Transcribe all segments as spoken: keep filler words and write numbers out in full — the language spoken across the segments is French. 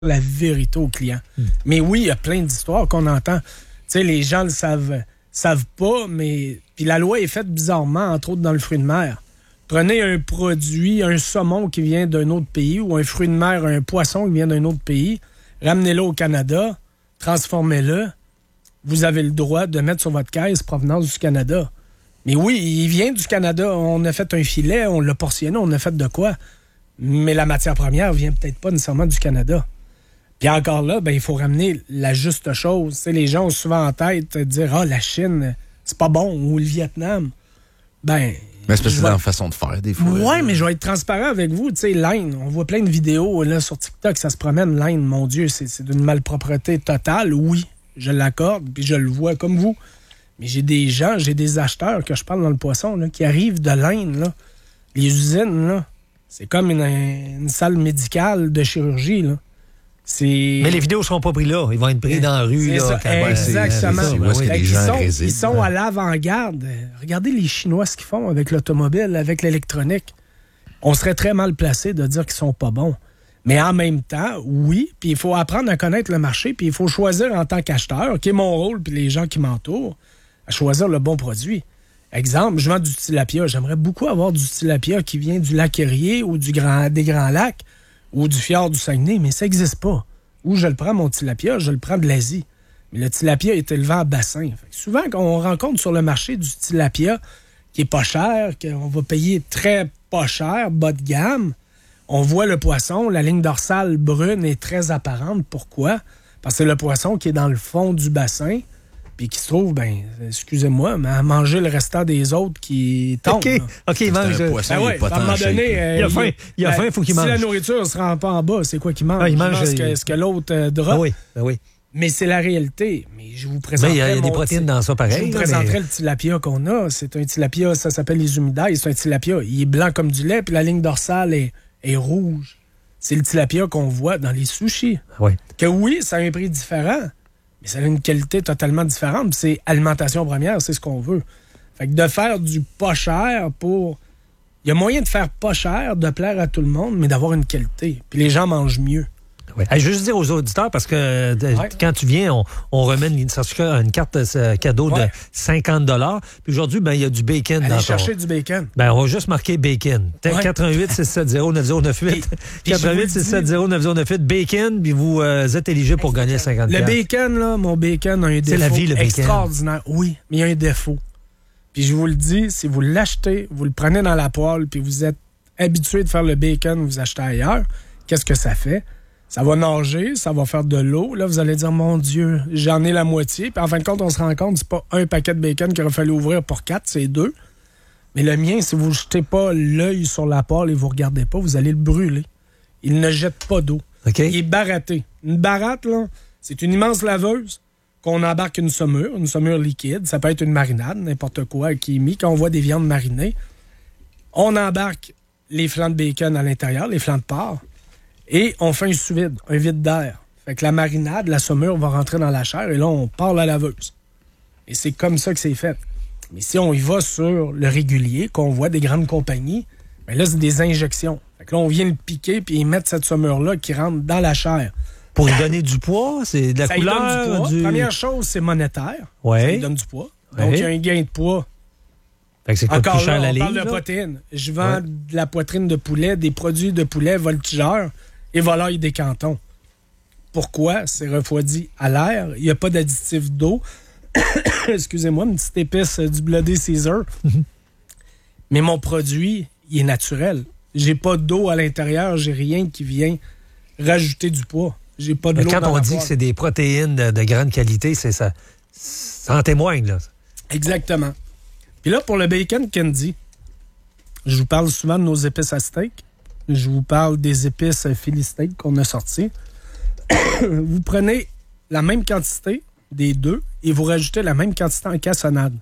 la vérité au client. Mmh. Mais oui, il y a plein d'histoires qu'on entend. Tu sais, les gens le savent, savent pas, mais... Puis la loi est faite bizarrement, entre autres dans le fruit de mer. Prenez un produit, un saumon qui vient d'un autre pays ou un fruit de mer, un poisson qui vient d'un autre pays, ramenez-le au Canada, transformez-le. Vous avez le droit de mettre sur votre caisse provenance du Canada. Mais oui, il vient du Canada. On a fait un filet, on l'a portionné, on a fait de quoi? Mais la matière première vient peut-être pas nécessairement du Canada. Puis encore là, ben, il faut ramener la juste chose. T'sais, les gens ont souvent en tête de dire « Ah, la Chine, c'est pas bon » ou le Vietnam. Ben... Mais c'est parce que c'est dans la façon de faire, des fois. Oui, mais je vais être transparent avec vous. Tu sais, l'Inde, on voit plein de vidéos là, sur TikTok, ça se promène, l'Inde, mon Dieu, c'est, c'est d'une malpropreté totale. Oui, je l'accorde, puis je le vois comme vous. Mais j'ai des gens, j'ai des acheteurs que je parle dans le poisson, là, qui arrivent de l'Inde, là. Les usines, là, c'est comme une, une salle médicale de chirurgie, là. C'est... Mais les vidéos ne seront pas prises là. Ils vont être pris dans la rue. C'est là, ça, quand exactement. C'est où est-ce que les ils, gens sont, résident. ils sont à l'avant-garde. Regardez les Chinois ce qu'ils font avec l'automobile, avec l'électronique. On serait très mal placé de dire qu'ils sont pas bons. Mais en même temps, oui, puis il faut apprendre à connaître le marché, puis il faut choisir en tant qu'acheteur, qui est mon rôle, puis les gens qui m'entourent, à choisir le bon produit. Exemple, je vends du tilapia. J'aimerais beaucoup avoir du tilapia qui vient du lac Erie ou du grand, des Grands Lacs ou du fjord du Saguenay, mais ça n'existe pas. Où je le prends, mon tilapia, je le prends de l'Asie. Mais le tilapia est élevé en bassin. Fait que souvent, quand on rencontre sur le marché du tilapia qui est pas cher, qu'on va payer très pas cher, bas de gamme, on voit le poisson, la ligne dorsale brune est très apparente. Pourquoi? Parce que c'est le poisson qui est dans le fond du bassin puis qui se trouve, ben, excusez-moi, mais à manger le restant des autres qui tombent. OK, OK, il mange. C'est un poisson, Ben il ouais, est pas à un moment tant donné, shape, euh, il a faim, il a faim, il faut qu'il si mange. Si la nourriture ne se rend pas en bas, c'est quoi qu'il mange? Ah, il Il mange, mange ce il- que, ce que l'autre euh, drop. Ah oui, ah oui. Mais c'est la réalité. Mais je vous Mais présenterai il y a, il y a des mon protéines ti- dans ça, pareil. Je vous là, présenterai mais- le tilapia qu'on a. C'est un tilapia, ça s'appelle les humidailles. C'est un tilapia. Il est blanc comme du lait, puis la ligne dorsale est, est rouge. C'est le tilapia qu'on voit dans les sushis. Oui. Que oui, ça a un prix différent, mais ça a une qualité totalement différente. Puis c'est alimentation première, c'est ce qu'on veut. Fait que de faire du pas cher pour... Il y a moyen de faire pas cher, de plaire à tout le monde, mais d'avoir une qualité. Puis les gens mangent mieux. Oui. Hey, je veux juste dire aux auditeurs, parce que de, Ouais. quand tu viens, on, on remet une, une carte euh, cadeau de Ouais. cinquante dollars. Puis aujourd'hui, ben, il y a du bacon Allez dans ton... chercher du bacon. Ben, on va juste marquer bacon. Ouais. quatre-vingt-huit six sept zéro neuf zéro neuf huit. quatre-vingt-huit six sept zéro neuf zéro neuf huit. Bacon, puis vous euh, êtes éligible pour gagner cinquante Le dollars. bacon, là, mon bacon a un défaut C'est la vie, le bacon. extraordinaire. Oui, mais il y a un défaut. Puis je vous le dis, si vous l'achetez, vous le prenez dans la poêle, puis vous êtes habitué de faire le bacon, vous achetez ailleurs, qu'est-ce que ça fait? Ça va nager, ça va faire de l'eau. Là, vous allez dire, mon Dieu, j'en ai la moitié. Puis en fin de compte, on se rend compte, c'est pas un paquet de bacon qu'il aurait fallu ouvrir pour quatre, c'est deux. Mais le mien, si vous ne jetez pas l'œil sur la poêle et vous ne regardez pas, vous allez le brûler. Il ne jette pas d'eau. OK. Il est baratté. Une baratte, là, c'est une immense laveuse qu'on embarque une saumure, une saumure liquide. Ça peut être une marinade, n'importe quoi qui est mis. Quand on voit des viandes marinées, on embarque les flancs de bacon à l'intérieur, les flancs de porc, et on fait un sous-vide, un vide d'air. Fait que la marinade, la saumure va rentrer dans la chair et là, on part la laveuse. Et c'est comme ça que c'est fait. Mais si on y va sur le régulier, qu'on voit des grandes compagnies, bien là, c'est des injections. Fait que là, on vient le piquer puis ils mettent cette saumure-là qui rentre dans la chair. Pour lui donner du poids, c'est de la Ça lui couleur. donne du poids. du- Première chose, c'est monétaire. Ouais. Ça lui donne du poids. Donc, Ouais. il y a un gain de poids. Fait que c'est quoi Encore plus cher là, la on livre? parle de là? protéines. Je vends Ouais. de la poitrine de poulet, des produits de poulet voltigeurs et volailles des cantons. Pourquoi? C'est refroidi à l'air. Il n'y a pas d'additif d'eau. Excusez-moi, une petite épice euh, du Bloody Caesar. Mais mon produit, il est naturel. J'ai pas d'eau à l'intérieur. J'ai rien qui vient rajouter du poids. J'ai pas de Mais l'eau quand dans on la dit que poêle. c'est des protéines de, de grande qualité, c'est ça. Ça en témoigne, là. Exactement. Puis là, pour le bacon candy, je vous parle souvent de nos épices à steak. Je vous parle des épices Philly steak qu'on a sorties. Vous prenez la même quantité des deux et vous rajoutez la même quantité en cassonade.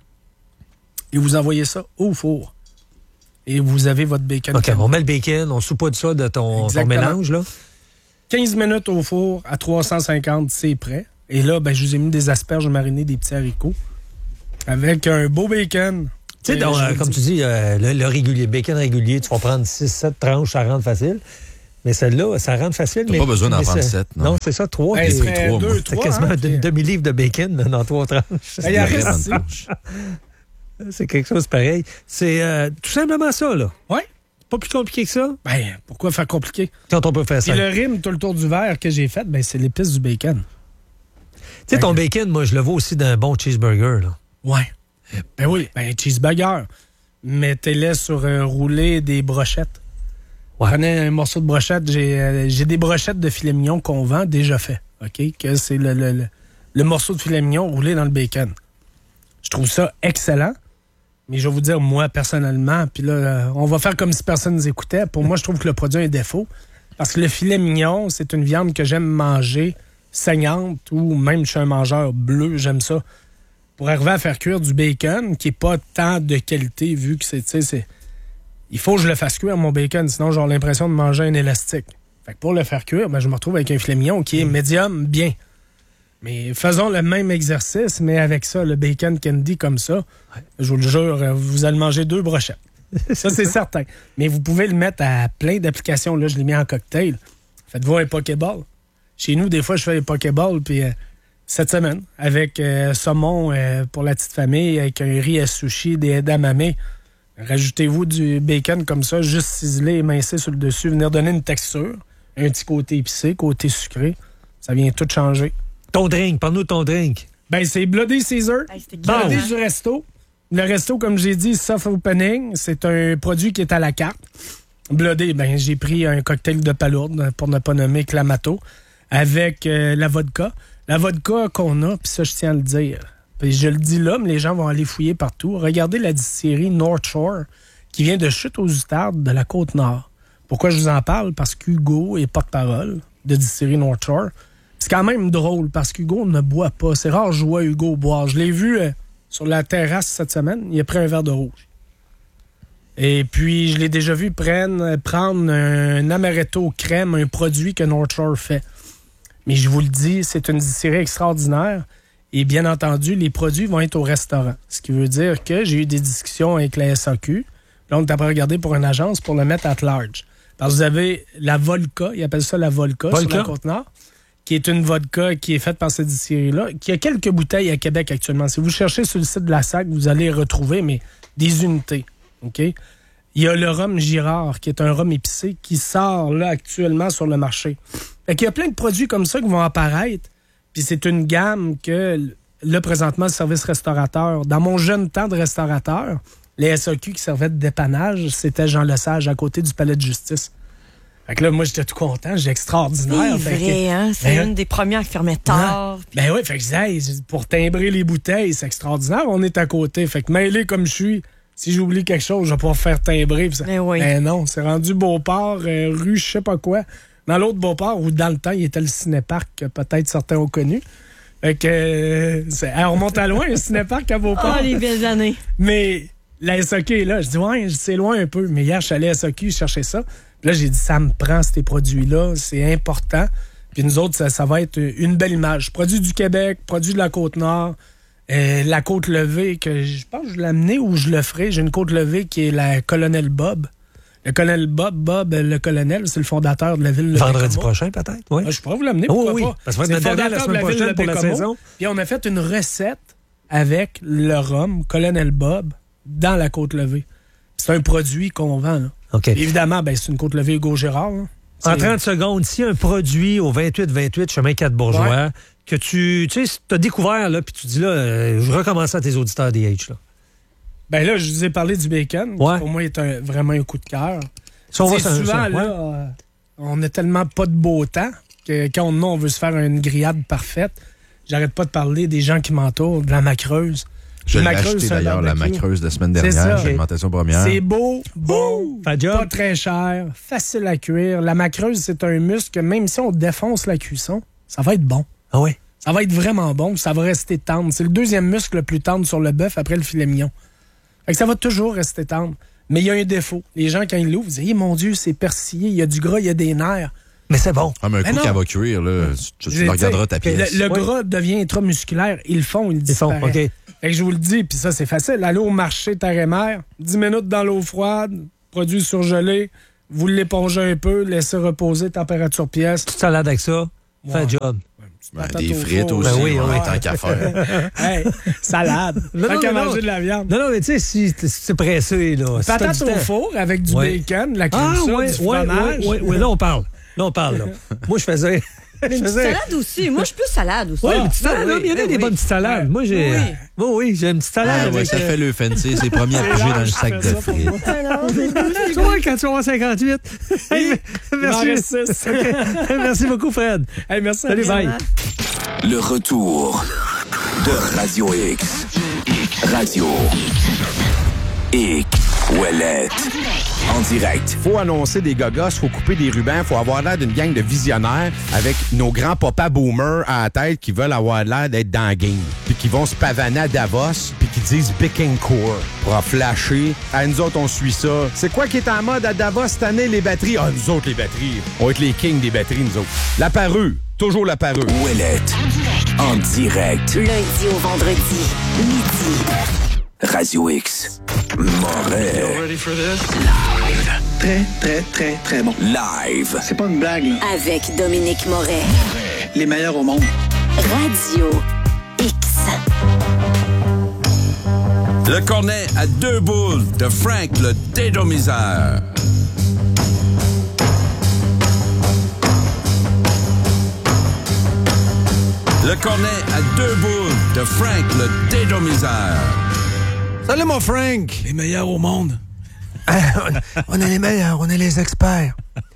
Et vous envoyez ça au four. Et vous avez votre bacon OK, candy. on met le bacon, on saupoudre ça de ton, ton Exactement. mélange, là. quinze minutes au four à trois cent cinquante, c'est prêt. Et là, ben, je vous ai mis des asperges marinées, des petits haricots. Avec un beau bacon. Tu sais, Euh, donc, je euh, vous comme dis- tu dis, euh, le, le régulier, bacon régulier, tu vas prendre six sept tranches, ça rentre facile. Mais celle-là, ça rentre facile. T'as mais pas besoin d'en prendre ça, sept. Non, non c'est ça, trois. Ben, C'est c'est trois, deux, c'est trois, quasiment hein, un puis- demi-livre de bacon là, dans trois tranches. Ben, il en reste Vraiment ici. touche. C'est quelque chose de pareil. C'est euh, tout simplement ça, là. Oui. Pas plus compliqué que ça. Ben, pourquoi faire compliqué? Quand on peut faire Puis ça. le rime tout le tour du verre que j'ai fait, ben, c'est l'épice du bacon. Tu sais, ton bacon, moi, je le vois aussi d'un bon cheeseburger, là. Ouais. Ben oui, ben, cheeseburger. Mettez-les sur un roulé des brochettes. Ouais. Prenez un morceau de brochette. J'ai euh, j'ai des brochettes de filet mignon qu'on vend déjà fait. OK? Que c'est le, le, le, le morceau de filet mignon roulé dans le bacon. Je trouve ça excellent. Mais je vais vous dire, moi, personnellement, puis là, euh, on va faire comme si personne nous écoutait. Pour moi, je trouve que le produit a un défaut. Parce que le filet mignon, c'est une viande que j'aime manger saignante ou même je suis un mangeur bleu, j'aime ça. Pour arriver à faire cuire du bacon qui n'est pas tant de qualité vu que c'est, tu sais, c'est... Il faut que je le fasse cuire, mon bacon, sinon j'ai l'impression de manger un élastique. Fait que pour le faire cuire, ben, je me retrouve avec un filet mignon qui est médium bien. Mais faisons le même exercice, mais avec ça, le bacon candy comme ça, ouais. Je vous le jure, vous allez manger deux brochettes. Ça, c'est certain. Mais vous pouvez le mettre à plein d'applications. Là, je l'ai mis en cocktail. Faites-vous un Pokéball. Chez nous, des fois, je fais des Pokéballs, puis euh, cette semaine, avec euh, saumon euh, pour la petite famille, avec un riz à sushi, des edamame. Rajoutez-vous du bacon comme ça, juste ciselé, émincé sur le dessus, venir donner une texture, un petit côté épicé, côté sucré. Ça vient tout changer. Ton drink, parle-nous de ton drink. Ben, c'est Bloody Caesar. Hey, c'était Bloody bon, hein? du resto. Le resto, comme j'ai dit, soft opening, c'est un produit qui est à la carte. Bloody, ben, j'ai pris un cocktail de palourde, pour ne pas nommer Clamato, avec euh, la vodka. La vodka qu'on a, puis ça, je tiens à le dire. Puis je le dis là, mais les gens vont aller fouiller partout. Regardez la distillerie North Shore, qui vient de Chute aux Outardes de la Côte-Nord. Pourquoi je vous en parle? Parce qu'Hugo est porte-parole de distillerie North Shore. C'est quand même drôle parce qu'Hugo ne boit pas. C'est rare, je vois Hugo boire. Je l'ai vu euh, sur la terrasse cette semaine. Il a pris un verre de rouge. Et puis, je l'ai déjà vu prendre, prendre un amaretto crème, un produit que North Shore fait. Mais je vous le dis, c'est une distillerie extraordinaire. Et bien entendu, les produits vont être au restaurant. Ce qui veut dire que j'ai eu des discussions avec la S A Q. Là, on est après regarder pour une agence pour le mettre at large. Parce que vous avez la Volca, ils appellent ça la Volca, Volca. sur la Côte-Nord, qui est une vodka qui est faite par cette distillerie-là, qui a quelques bouteilles à Québec actuellement. Si vous cherchez sur le site de la S A C, vous allez retrouver, mais des unités. OK? Il y a le rhum Girard, qui est un rhum épicé, qui sort là actuellement sur le marché. Fait qu'il y a plein de produits comme ça qui vont apparaître, puis c'est une gamme que, là, présentement, le service restaurateur, dans mon jeune temps de restaurateur, les S A Q qui servaient de dépannage, c'était Jean Lesage, à côté du palais de justice. Fait que là, moi, j'étais tout content, j'ai extraordinaire. C'est fait vrai, que, hein? C'est ben, une des premières qui fermait tard. Ouais. Puis... Ben oui, fait que je disais, hey, pour timbrer les bouteilles, c'est extraordinaire, on est à côté. Fait que mêlé comme je suis, si j'oublie quelque chose, je vais pouvoir faire timbrer. Ça... Ben oui. Ben non, c'est rendu Beauport, euh, rue je sais pas quoi. Dans l'autre Beauport, où dans le temps, il était le cinéparc, que peut-être certains ont connu. Fait que, euh, c'est... on remonte à loin, le cinéparc à Beauport. Oh, les belles années. Mais la S A Q est là. Je dis, ouais, c'est loin un peu. Mais hier, je suis allé à S A Q chercher ça. Puis là, j'ai dit, ça me prend ces produits-là. C'est important. Puis nous autres, ça, ça va être une belle image. Produits du Québec, produits de la Côte-Nord, euh, la Côte-Levée, que je pense que je l'ai amené ou je le ferai. J'ai une Côte-Levée qui est la Colonel Bob. Le colonel Bob, Bob, le colonel, c'est le fondateur de la ville de Vendredi Bécomo. prochain, peut-être? Oui. Ah, je pourrais vous l'amener, Oh, pourquoi oui, pas? parce que C'est notre le dernière la fondateur de semaine la ville prochaine de pour la Bécomo. saison. Puis on a fait une recette avec le rhum Colonel Bob dans la Côte-Levée. C'est un produit qu'on vend. Là. OK. Évidemment, ben, c'est une Côte-Levée Hugo Gérard. Là. En C'est- trente secondes, si un produit au vingt-huit vingt-huit, chemin quatre Bourgeois, Ouais. que tu tu sais, as découvert, là, puis tu dis, là, euh, je recommence à tes auditeurs D H, là. Ben là, je vous ai parlé du bacon. Ouais. Qui pour moi, est un- vraiment un coup de cœur. Si on va Tu sais, sur- souvent, sur- là, ouais. euh, on n'a tellement pas de beau temps que quand on, on veut se faire une grillade parfaite, j'arrête pas de parler des gens qui m'entourent, de la macreuse. Je l'ai Macreuse, acheté c'est un d'ailleurs, la barbecue. macreuse de la semaine C'est dernière, ça. alimentation première. C'est beau, bon, Fait job. pas très cher, facile à cuire. La macreuse, c'est un muscle que même si on défonce la cuisson, ça va être bon. Ah oui? Ça va être vraiment bon, ça va rester tendre. C'est le deuxième muscle le plus tendre sur le bœuf après le filet mignon. Fait que ça va toujours rester tendre. Mais il y a un défaut. Les gens, quand ils l'ouvrent, ils disent hey, mon Dieu, c'est persillé, il y a du gras, il y a des nerfs. Mais c'est bon. Ah, mais un Mais coup non. qu'elle va cuire, là, tu, tu Je- le regarderas t'sais, ta pièce. Le, le Oui. gras devient intramusculaire. Ils le font, ils le Ils font, disparaissent. OK. Fait que je vous le dis, puis ça, c'est facile. Aller au marché terre et mer, dix minutes dans l'eau froide, produits surgelés, vous l'épongez un peu, laissez reposer, température pièce. Petite salade avec ça, ouais. Fait un job. Ben, Patate des au frites four. aussi, Ben oui, ouais, oui. tant qu'à faire. Hey, salade. Non, Tant non, qu'à non, manger non. de la viande. Non, non, mais tu sais, si, si c'est pressé, là. si t'as Patate du au temps. four avec du Ouais. bacon, de la crème Ah, soude, ouais, du ouais, fromage. ouais, ouais, ouais, là, on parle. Là, on parle, là. Moi, je faisais. Mais une petite salade aussi. Moi, je suis plus salade aussi. Oui, une petite Ah, salade, oui, là, il y en a oui, des oui. bonnes petites salades. Moi, j'ai. Oui. Oui, oui, j'ai une petite salade. Ah, ouais, avec, ça euh, fait le fancy, c'est promis à bouger dans le sac de frites. Tu vois, quand tu vas avoir cinquante-huit. Hey, Il en merci. reste six. Merci beaucoup, Fred. Hey, merci. Salut, bye. Le retour de Radio X. Radio X. Ouellette. En direct. Faut annoncer des gogos, faut couper des rubans, faut avoir l'air d'une gang de visionnaires avec nos grands papas boomers à la tête qui veulent avoir l'air d'être dans la game. Puis qui vont se pavaner à Davos, puis qui disent Bécancour pour en flasher. À nous autres, on suit ça. C'est quoi qui est en mode à Davos cette année, les batteries? Ah, nous autres, les batteries. On va être les kings des batteries, nous autres. La parure. Toujours la parure. Ouellette. En direct. Lundi au vendredi, midi. Radio X. Montréal. Live. Très, très, très, très bon. Live. C'est pas une blague, là. Avec Dominique Moret. Les meilleurs au monde. Radio X. Le cornet à deux boules de Frank le dédomiseur. Le cornet à deux boules de Frank le dédomiseur. Salut, mon Frank. Les meilleurs au monde. On est les meilleurs, on est les experts.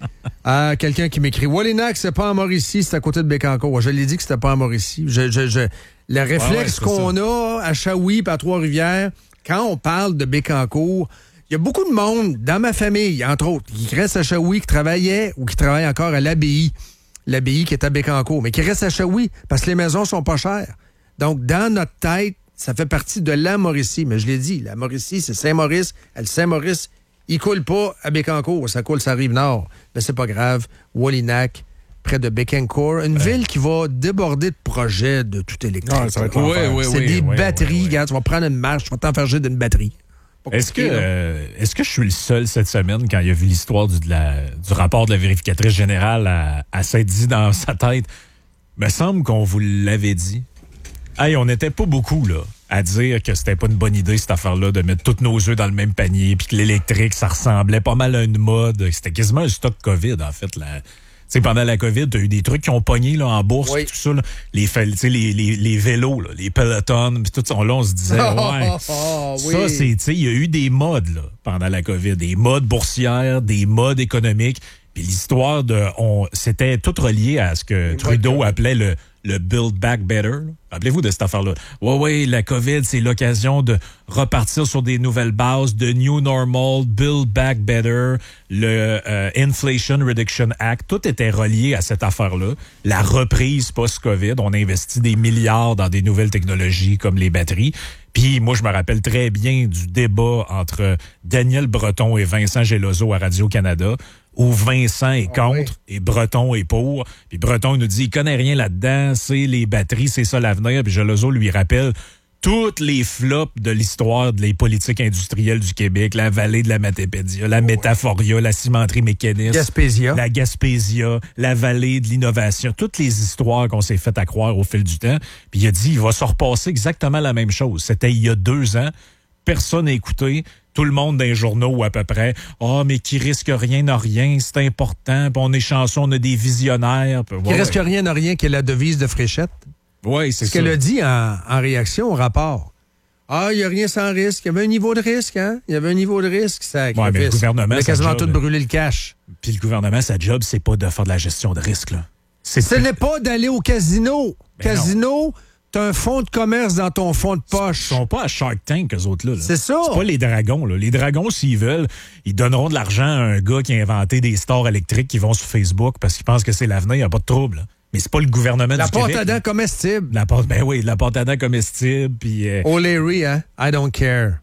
Ah, quelqu'un qui m'écrit Wallinac, c'est pas en Mauricie, c'est à côté de Bécancour. Je l'ai dit que c'était pas en Mauricie. Je, je, je, le réflexe ouais, qu'on a à Shawi et à Trois-Rivières, quand on parle de Bécancour, il y a beaucoup de monde dans ma famille, entre autres, qui reste à Shawi, qui travaillait ou qui travaille encore à l'abbaye. L'abbaye qui est à Bécancour, mais qui reste à Shawi parce que les maisons sont pas chères. Donc, dans notre tête, ça fait partie de la Mauricie. Mais je l'ai dit, la Mauricie, c'est Saint-Maurice. Le Saint-Maurice, il coule pas à Bécancour. Ça coule sur la Rive-Nord. Mais c'est pas grave. Wallinac, près de Bécancour. Une ouais. ville qui va déborder de projets de tout électrique. Non, ça va être oui, oui, c'est oui, des oui, batteries. oui, oui. Regarde, tu vas prendre une marche, tu vas t'enfarger d'une batterie. Est-ce que, euh, est-ce que je suis le seul cette semaine, quand il a vu l'histoire du, de la, du rapport de la vérificatrice générale, à, à s'être dit dans sa tête, me semble qu'on vous l'avait dit. Hey, on n'était pas beaucoup, là, à dire que c'était pas une bonne idée, cette affaire-là, de mettre tous nos œufs dans le même panier, puis que l'électrique, ça ressemblait pas mal à une mode. C'était quasiment un stock COVID, en fait, là. Tu sais, pendant la COVID, t'as eu des trucs qui ont pogné là, en bourse, oui. tout ça, là. Les, les, les, les vélos, là, les pelotons, puis tout ça. Là, on se disait, ouais, oh, oui. ça, c'est, tu sais, il y a eu des modes là, pendant la COVID, des modes boursières, des modes économiques. Puis l'histoire de, on, c'était tout relié à ce que Trudeau appelait le, le Build Back Better. Rappelez-vous de cette affaire-là. Ouais, ouais, la COVID, c'est l'occasion de repartir sur des nouvelles bases, de New Normal, Build Back Better, le euh, Inflation Reduction Act. Tout était relié à cette affaire-là. La reprise post-COVID. On a investi des milliards dans des nouvelles technologies comme les batteries. Puis moi, je me rappelle très bien du débat entre Daniel Breton et Vincent Geloso à Radio-Canada, où Vincent est contre oh oui. et Breton est pour. Puis Breton nous dit, il connaît rien là-dedans, c'est les batteries, c'est ça l'avenir. Puis Geloso lui rappelle toutes les flops de l'histoire des politiques industrielles du Québec, la vallée de la Matépédia, la oh Métaphoria, oui. la cimenterie mécaniste, Gaspésia. la Gaspésia, la vallée de l'innovation, toutes les histoires qu'on s'est fait à croire au fil du temps. Puis il a dit, il va se repasser exactement la même chose. C'était il y a deux ans. Personne n'a écouté. Tout le monde dans les journaux, à peu près. « Ah, oh, mais qui risque rien n'a rien, c'est important. Puis on est chanceux, on a des visionnaires. » Qui ouais, risque ouais. rien n'a rien, qui est la devise de Fréchette. Oui, c'est Ce ça. qu'elle a dit en, en réaction au rapport. Ah, il n'y a rien sans risque. Il y avait un niveau de risque, hein? Il y avait un niveau de risque, ça. Ouais, mais le gouvernement, on a quasiment tout brûlé le cash. Puis le gouvernement, sa job, c'est pas de faire de la gestion de risque, là. C'est Ce plus... n'est pas d'aller au casino. Ben casino... Non. T'as un fonds de commerce dans ton fonds de poche. Ils sont pas à Shark Tank, eux autres, là. là. C'est ça. C'est pas les dragons, là. Les dragons, s'ils veulent, ils donneront de l'argent à un gars qui a inventé des stores électriques qui vont sur Facebook parce qu'ils pensent que c'est l'avenir, il n'y a pas de trouble. Là. Mais c'est pas le gouvernement la du Québec. La pâte à dents comestible. La pâte, ben oui, la pâte à dents comestible, puis... Euh... O'Leary, hein? I don't care.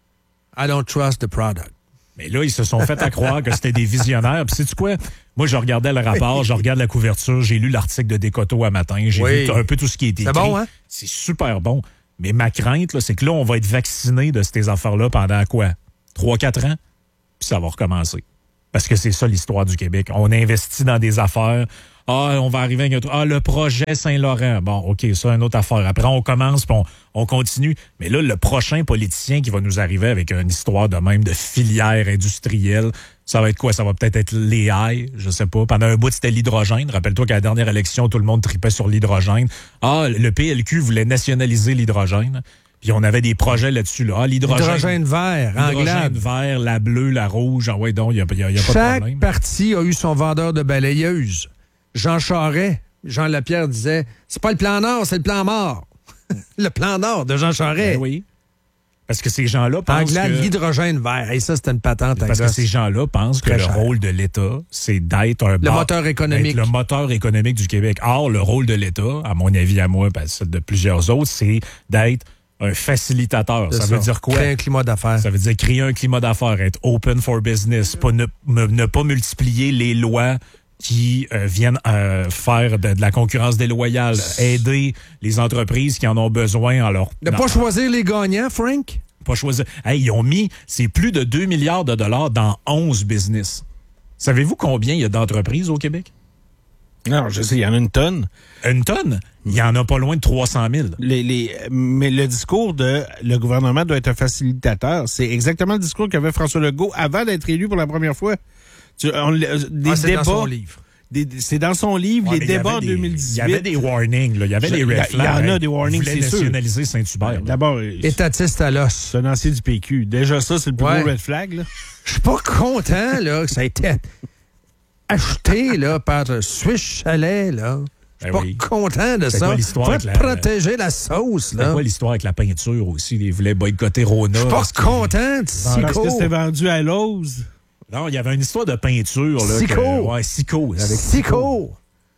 I don't trust the product. Mais là, ils se sont fait à croire que c'était des visionnaires. Puis sais-tu quoi? Moi, je regardais le rapport, je regarde la couverture, j'ai lu l'article de Décoto à matin, j'ai oui. vu un peu tout ce qui est écrit. C'est bon, hein? C'est super bon. Mais ma crainte, là, c'est que là, on va être vacciné de ces affaires-là pendant quoi? trois quatre ans? Puis ça va recommencer. Parce que c'est ça l'histoire du Québec. On investit dans des affaires. Ah, on va arriver avec un truc. Ah, le projet Saint-Laurent. Bon, OK, ça, une autre affaire. Après, on commence, puis on, on continue. Mais là, le prochain politicien qui va nous arriver avec une histoire de même de filière industrielle, ça va être quoi? Ça va peut-être être l'A I, je sais pas. Pendant un bout, c'était l'hydrogène. Rappelle-toi qu'à la dernière élection, tout le monde tripait sur l'hydrogène. Ah, le P L Q voulait nationaliser l'hydrogène. Puis on avait des projets là-dessus. Là. Ah, l'hydrogène, l'hydrogène vert, l'hydrogène vert, la bleue, la rouge. Ah ouais, donc, il n'y a, y a, y a pas Chaque de problème. parti a eu son vendeur de balayeuses. Jean Charest, Jean Lapierre disait, c'est pas le plan Nord, c'est le plan mort. Le plan Nord de Jean Charest. Ben oui. Parce que ces gens-là pensent Anglade, que... l'hydrogène vert. Et ça, c'était une patente à Parce gosse. que ces gens-là pensent que Très le cher. rôle de l'État, c'est d'être un... Le bar- moteur économique. d'être le moteur économique du Québec. Or, le rôle de l'État, à mon avis, à moi, parce que de plusieurs autres, c'est d'être un facilitateur. C'est Ça, ça. veut dire quoi? Créer un climat d'affaires. Ça veut dire créer un climat d'affaires, être open for business, pas ne, me- ne pas multiplier les lois qui euh, viennent euh, faire de, de la concurrence déloyale, aider les entreprises qui en ont besoin en leur... Ne dans- pas choisir les gagnants, Frank? pas choisir. Hey, ils ont mis, c'est plus de deux milliards de dollars dans onze business. Savez-vous combien il y a d'entreprises au Québec? Non, je sais, il y en a une tonne. Une tonne? Il y en a pas loin de trois cent mille. Les, les, mais le discours de le gouvernement doit être un facilitateur, c'est exactement le discours qu'avait François Legault avant d'être élu pour la première fois. Tu, on, des Ah, c'est débats, dans son livre. Des, c'est dans son livre, Ouais, les mais il y débats en avait des- deux mille dix-huit. Il y avait des warnings, là. Il y avait Je- des il y a- red il y en flags. a des warnings, Ils voulaient c'est sûr. nationaliser Saint-Hubert. là. D'abord, Étatiste à l'os. c'est un ancien du P Q. Déjà ça, c'est le plus Ouais. gros red flag. Là. Je suis pas content là, que ça ait été acheté là, par Swiss Chalet. Là. Je suis Ben pas oui. content de C'est ça. quoi l'histoire Faut avec la- protéger la sauce. C'est Là. quoi l'histoire avec la peinture aussi? Ils voulaient boycotter Rona. Je suis pas parce que- content de Parce que Sico. c'était vendu à Lowe's. Non, il y avait une histoire de peinture. Là, Sico. que- ouais, Sico. Avec Sico.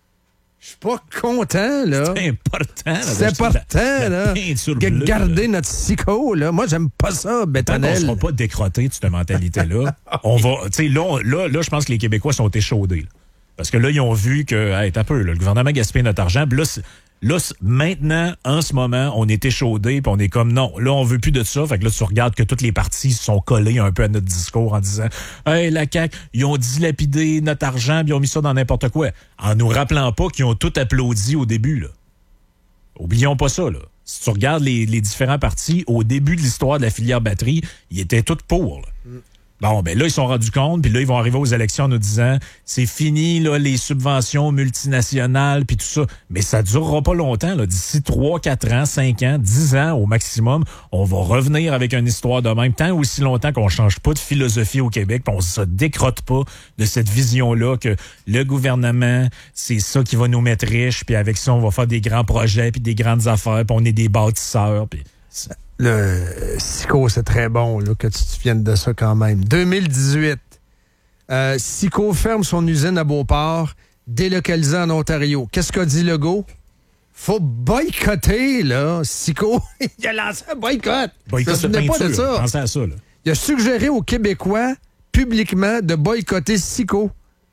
Je suis pas content, là. C'est important. là, C'est d'acheter important, de la- de la là. peinture De bleue, garder là. notre Sico, là. Moi, j'aime pas ça, Tant qu'on ne bétonnel. sera pas décrotté de cette mentalité-là, on va. Tu sais, là, on- là, là, je pense que les Québécois sont échaudés. là. Parce que là, ils ont vu que, hey, t'as peu, là, le gouvernement gaspille notre argent. Puis là, c'est- là, c'est- maintenant, en ce moment, on est échaudés, puis on est comme, non, là, on veut plus de ça. Fait que là, tu regardes que toutes les parties se sont collées un peu à notre discours en disant, hey, la C A Q, ils ont dilapidé notre argent, puis ils ont mis ça dans n'importe quoi. En nous rappelant pas qu'ils ont tout applaudi au début, là. Oublions pas ça, là. Si tu regardes les, les différents partis, au début de l'histoire de la filière batterie, ils étaient tous pour, là. Bon, ben là, ils se sont rendus compte, puis là, ils vont arriver aux élections en nous disant c'est fini, là, les subventions multinationales, puis tout ça. Mais ça durera pas longtemps, là. D'ici trois, quatre ans, cinq ans, dix ans au maximum, on va revenir avec une histoire de même, tant aussi longtemps qu'on change pas de philosophie au Québec, puis on se décrotte pas de cette vision-là que le gouvernement, c'est ça qui va nous mettre riches, puis avec ça, on va faire des grands projets, puis des grandes affaires, puis on est des bâtisseurs, puis... Le euh, Sico, c'est très bon là, que tu te souviennes de ça quand même. deux mille dix-huit, euh, Sico ferme son usine à Beauport, délocalisée en Ontario. Qu'est-ce qu'a dit Legault? Faut boycotter, là, Sico. Il a lancé un boycott. Boycott Je me de souvenais pas de peinture, ça. pensez à ça, là. Il a suggéré aux Québécois, publiquement, de boycotter Sico.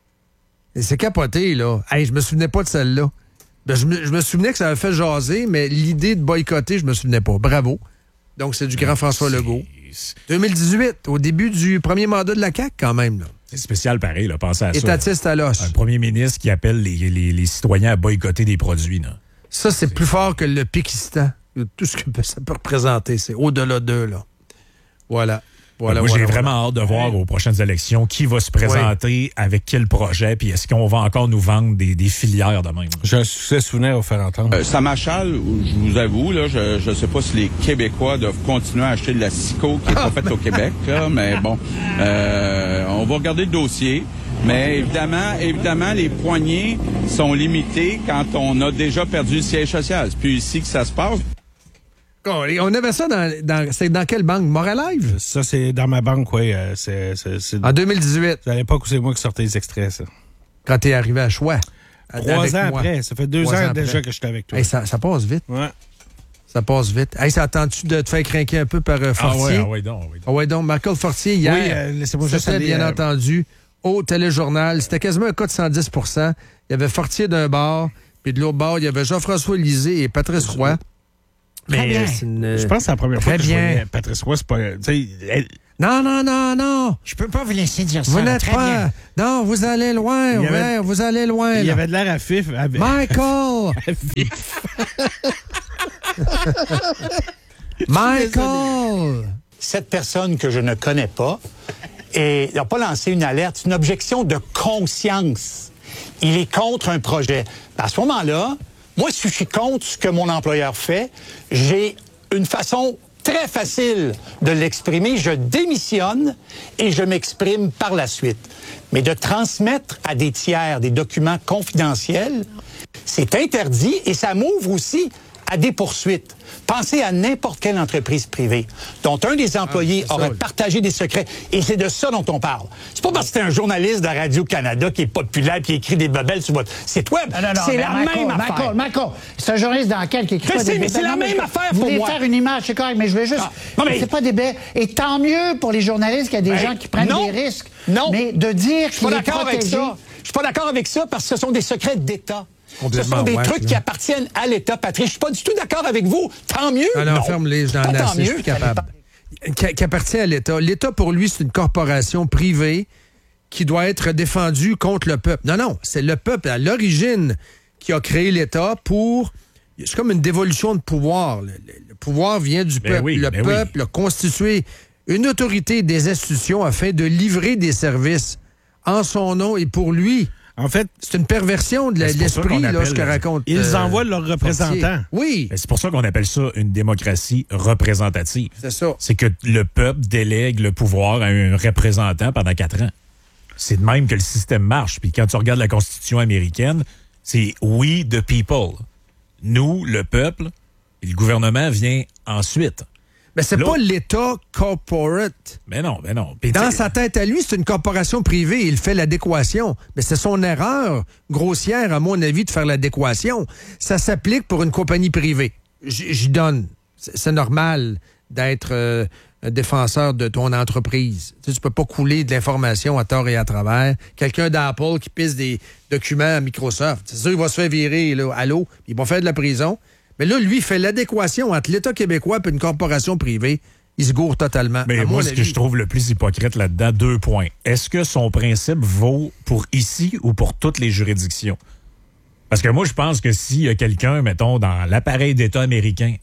Et c'est capoté, là. Hey, je me souvenais pas de celle-là. Ben, je, me, je me souvenais que ça avait fait jaser, mais l'idée de boycotter, je me souvenais pas. Bravo. Donc, c'est du grand François Legault. deux mille dix-huit, au début du premier mandat de la C A Q, quand même. Là. C'est spécial pareil, là, pensez à ça. Étatiste à l'os. Un premier ministre qui appelle les, les, les citoyens à boycotter des produits. Là. Ça, c'est plus fort que le Pékistan. Tout ce que ça peut représenter, c'est au-delà d'eux, là. Voilà. Voilà, Moi, voilà, j'ai voilà. vraiment hâte de voir aux prochaines élections qui va se présenter, avec quel projet, puis est-ce qu'on va encore nous vendre des, des filières de même. J'ai un succès souvenir à vous faire entendre. Euh, ça m'achale, je vous avoue, là, je ne sais pas si les Québécois doivent continuer à acheter de la Sico qui n'est pas faite au Québec, là, mais bon, euh, on va regarder le dossier. Mais évidemment, évidemment, les poignées sont limitées quand on a déjà perdu le siège social. C'est plus ici que ça se passe. On avait ça dans, dans, c'est dans quelle banque? Moralive? Ça, c'est dans ma banque, oui. Euh, c'est, c'est, c'est... En deux mille dix-huit. C'est à l'époque où c'est moi qui sortais les extraits, ça. Quand t'es arrivé à Choix. Trois Avec ans moi. après. Ça fait deux Trois ans, ans déjà après. que j'étais avec toi. Hey, ça, ça passe vite. Ouais. Ça passe vite. Hey, ça attend-tu de te faire craquer un peu par euh, Ah Fortier? ouais, ah ouais, donc, ah ouais, donc. Ah ouais, donc, Michael Fortier, hier, Oui, euh, laissez-moi juste c'était aller, bien euh, entendu au téléjournal. C'était quasiment un cas de cent dix pour cent. Il y avait Fortier d'un bord, puis de l'autre bord, il y avait Jean-François Lisée et Patrice Roy. Mais Mais c'est une- je pense que c'est la première fois Très que bien. je voyais Patrice Roy. C'est pas, tu sais, elle- Non, non, non, non. Je peux pas vous laisser dire ça. Vous là, n'êtes très pas... bien. Non, vous allez loin, Il y ouais, avait- vous allez loin. Il y là. avait de l'air à fif. Avec... Michael! Michael! Cette personne que je ne connais pas et n'a pas lancé une alerte, c'est une objection de conscience. Il est contre un projet. À ce moment-là, moi, si je suis contre ce que mon employeur fait, j'ai une façon très facile de l'exprimer. Je démissionne et je m'exprime par la suite. Mais de transmettre à des tiers des documents confidentiels, c'est interdit et ça m'ouvre aussi à des poursuites. Pensez à n'importe quelle entreprise privée dont un des employés Ah, aurait ça. partagé des secrets. Et c'est de ça dont on parle. C'est pas parce que c'est un journaliste de Radio-Canada qui est populaire et qui écrit des babelles sur votre site web. Non, non, non, c'est mais la Michael, même affaire. Michael, Michael, c'est un journaliste d'enquête qui écrit Je pas sais, des mais bébés. c'est la Non, même je- affaire Vous pour voulez moi. faire une image, c'est correct, mais je voulais juste... Ah, non, mais- C'est pas des bêtes. Et tant mieux pour les journalistes qu'il y a des Ben, gens qui prennent non, des risques. non. Mais de dire Je suis qu'il pas est d'accord avec protégé... ça. Je suis pas d'accord avec ça parce que ce sont des secrets d'État. Ce Complètement sont des whack, trucs là. qui appartiennent à l'État, Patrick. Je suis pas du tout d'accord avec vous. Tant mieux. Alors, non. ferme-les dans Pas la tant je suis mieux. plus capable. Qui, qui appartient à l'État. L'État, pour lui, c'est une corporation privée qui doit être défendue contre le peuple. Non, non, c'est le peuple à l'origine qui a créé l'État pour... C'est comme une dévolution de pouvoir. Le, le- le pouvoir vient du Ben peuple. oui, le ben peuple a constitué une autorité des institutions afin de livrer des services en son nom et pour lui. En fait, c'est une perversion de la- C'est pour ça l'esprit, qu'on là, appelle- ce que raconte. Ils euh, envoient leurs représentants. Fortier. Oui, Ben, c'est pour ça qu'on appelle ça une démocratie représentative. c'est ça. C'est que le peuple délègue le pouvoir à un représentant pendant quatre ans. C'est de même que le système marche. Puis quand tu regardes la Constitution américaine, c'est « we the people ». Nous, le peuple, et le gouvernement vient ensuite. Mais c'est Là- pas l'État corporate. Mais non, mais non. Puis Dans t'sais- sa tête à lui, c'est une corporation privée. Il fait l'adéquation. Mais c'est son erreur grossière, à mon avis, de faire l'adéquation. Ça s'applique pour une compagnie privée. J- J'y donne. C'est c'est normal d'être euh, un défenseur de ton entreprise. Tu sais, tu peux pas couler de l'information à tort et à travers. Quelqu'un d'Apple qui pisse des documents à Microsoft, c'est sûr, il va se faire virer là, à l'eau. Ils vont faire de la prison. Mais là, lui, il fait l'adéquation entre l'État québécois et une corporation privée. Il se gourre totalement. Mais À moi, mon ce que avis. je trouve le plus hypocrite là-dedans, deux points. Est-ce que son principe vaut pour ici ou pour toutes les juridictions? Parce que moi, je pense que s'il y a quelqu'un, mettons, dans l'appareil d'État américain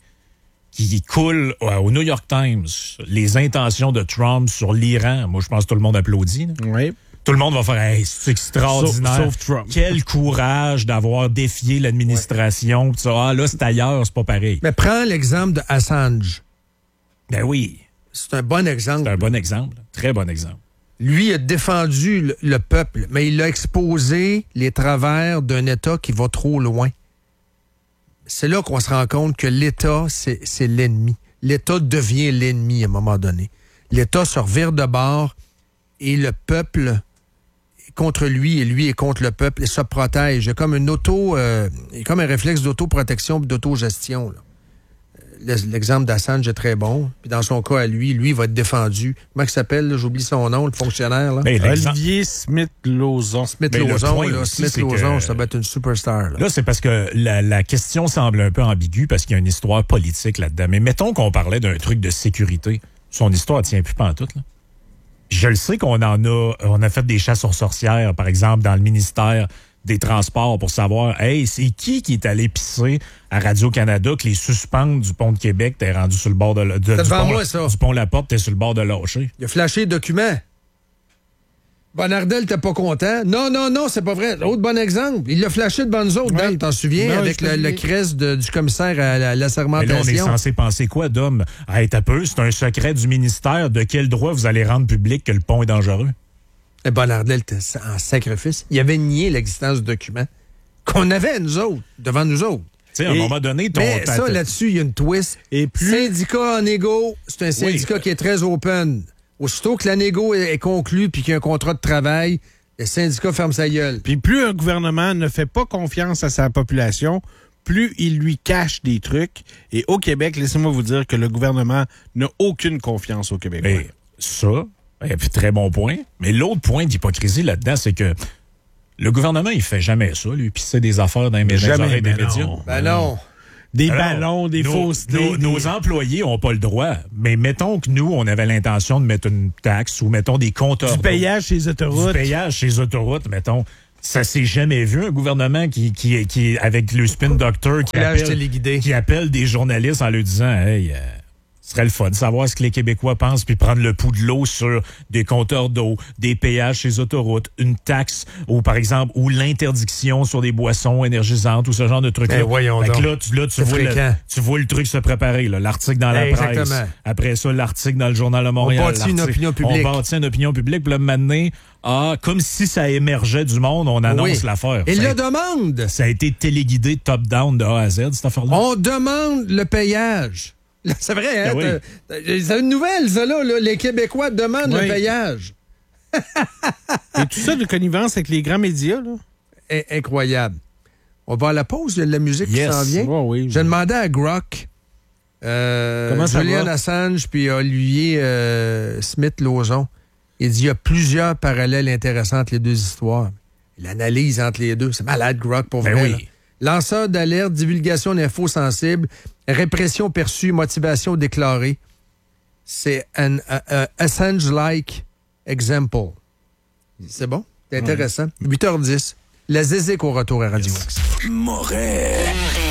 qui coule euh, au New York Times les intentions de Trump sur l'Iran, moi, je pense que tout le monde applaudit. là. Oui. Tout le monde va faire hey, c'est extraordinaire. Sauf- sauf Trump. Quel courage d'avoir défié l'administration. pis ça. Ah, là, c'est ailleurs, c'est pas pareil. Mais prends l'exemple de Assange. Ben oui, C'est un bon exemple. c'est un bon exemple. Très bon exemple. Lui a défendu le, le peuple, mais il a exposé les travers d'un État qui va trop loin. C'est là qu'on se rend compte que l'État, c'est c'est l'ennemi. L'État devient l'ennemi à un moment donné. L'État se revire de bord et le peuple est contre lui et lui est contre le peuple et se protège. Il y a comme une auto, euh, il y a comme un réflexe d'autoprotection et d'autogestion, là. L'exemple d'Assange est très bon. Puis dans son cas à lui, lui, il va être défendu. Comment il s'appelle? là? J'oublie son nom, le fonctionnaire. Là. Ben, l'exemple- Olivier Smith-Lauzon. Smith Mais le Lauzon, point là, aussi, Smith c'est Lauzon, que- ça va être une superstar. Là. Là, c'est parce que la, la question semble un peu ambiguë parce qu'il y a une histoire politique là-dedans. Mais mettons qu'on parlait d'un truc de sécurité. Son histoire tient plus pantoute, là. Je le sais qu'on en a, on a fait des chasses aux sorcières, par exemple, dans le ministère des Transports pour savoir, hey, c'est qui qui est allé pisser à Radio-Canada que les suspendent du pont de Québec, t'es rendu sur le bord de, la- de- C'est du, devant pont, moi, ça. du pont La Porte, t'es sur le bord de lâcher. Il a flashé le document. Bonardel, t'es pas content? Non, non, non, c'est pas vrai. Autre bon exemple. Il l'a flashé devant nous autres, Dan, t'en souviens, Non, avec je le, me le souviens. crest de- du commissaire à la, la Mais là, on est sermentation. censé penser quoi, Dom? Hey, t'as peu, c'est un secret du ministère. De quel droit vous allez rendre public que le pont est dangereux? Et Bonardel était en sacrifice. Il avait nié l'existence du document qu'on avait, nous autres, devant nous autres. Tu sais, à un Et- moment donné, ton... Mais ta- ça, ta- là-dessus, il y a une twist. Et plus- Syndicat en égo, c'est un syndicat qui est très open. Aussitôt que la négo est, est conclue puis qu'il y a un contrat de travail, le syndicat ferme sa gueule. Puis plus un gouvernement ne fait pas confiance à sa population, plus il lui cache des trucs. Et au Québec, laissez-moi vous dire que le gouvernement n'a aucune confiance au Québec. Mais ça, eh, puis très bon point. Mais l'autre point d'hypocrisie là-dedans, c'est que le gouvernement, il fait jamais ça, lui, pisser des affaires dans les, dans les Jamais, oreilles des ben médias. non. Ben non. des Alors, ballons, des nos, faussetés. Nos, des... nos employés n'ont pas le droit. Mais mettons que nous, on avait l'intention de mettre une taxe ou mettons des compteurs. Du payage chez les autoroutes. Du payage chez les autoroutes, mettons. Ça s'est jamais vu, un gouvernement qui, qui, qui avec le spin doctor, qui appelle, qui appelle des journalistes en leur disant « Hey, euh, ce serait le fun de savoir ce que les Québécois pensent, puis prendre le pouls de l'eau sur des compteurs d'eau, des péages chez les autoroutes, une taxe, ou par exemple, ou l'interdiction sur des boissons énergisantes, ou ce genre de trucs-là. Ben voyons Fait que donc. là, tu, là, tu, vois le, tu vois le truc se préparer, là, l'article dans la Exactement. presse. Après ça, l'article dans le Journal de Montréal. On bâtit une opinion publique. On bâtit une opinion publique, puis là, maintenant, ah, comme si ça émergeait du monde, on annonce Oui. l'affaire. Et Ça le a- demande. Ça a été téléguidé top-down de A à Z, cette affaire-là. On demande le payage. Là, c'est vrai, hein? Ben oui. t'as- t'as- C'est une nouvelle, ça, là, là. Les Québécois demandent Oui. le payage. Et tout ça de connivence avec les grands médias, là. In- Incroyable. On va à la pause, il y a de la musique Yes. qui s'en vient. Ouais, oui. J'ai demandé à Grok, euh, Comment ça Julian va? Assange puis Olivier euh, Smith-Lauzon. Il dit il y a plusieurs parallèles intéressants entre les deux histoires. L'analyse entre les deux, c'est malade, Grok, pour Ben vrai. oui. là. Lanceur d'alerte, divulgation d'infos sensibles, répression perçue, motivation déclarée. C'est un a- a- Assange-like example. C'est bon? C'est intéressant. huit heures dix. La Zézique au retour à Radio X. Moret.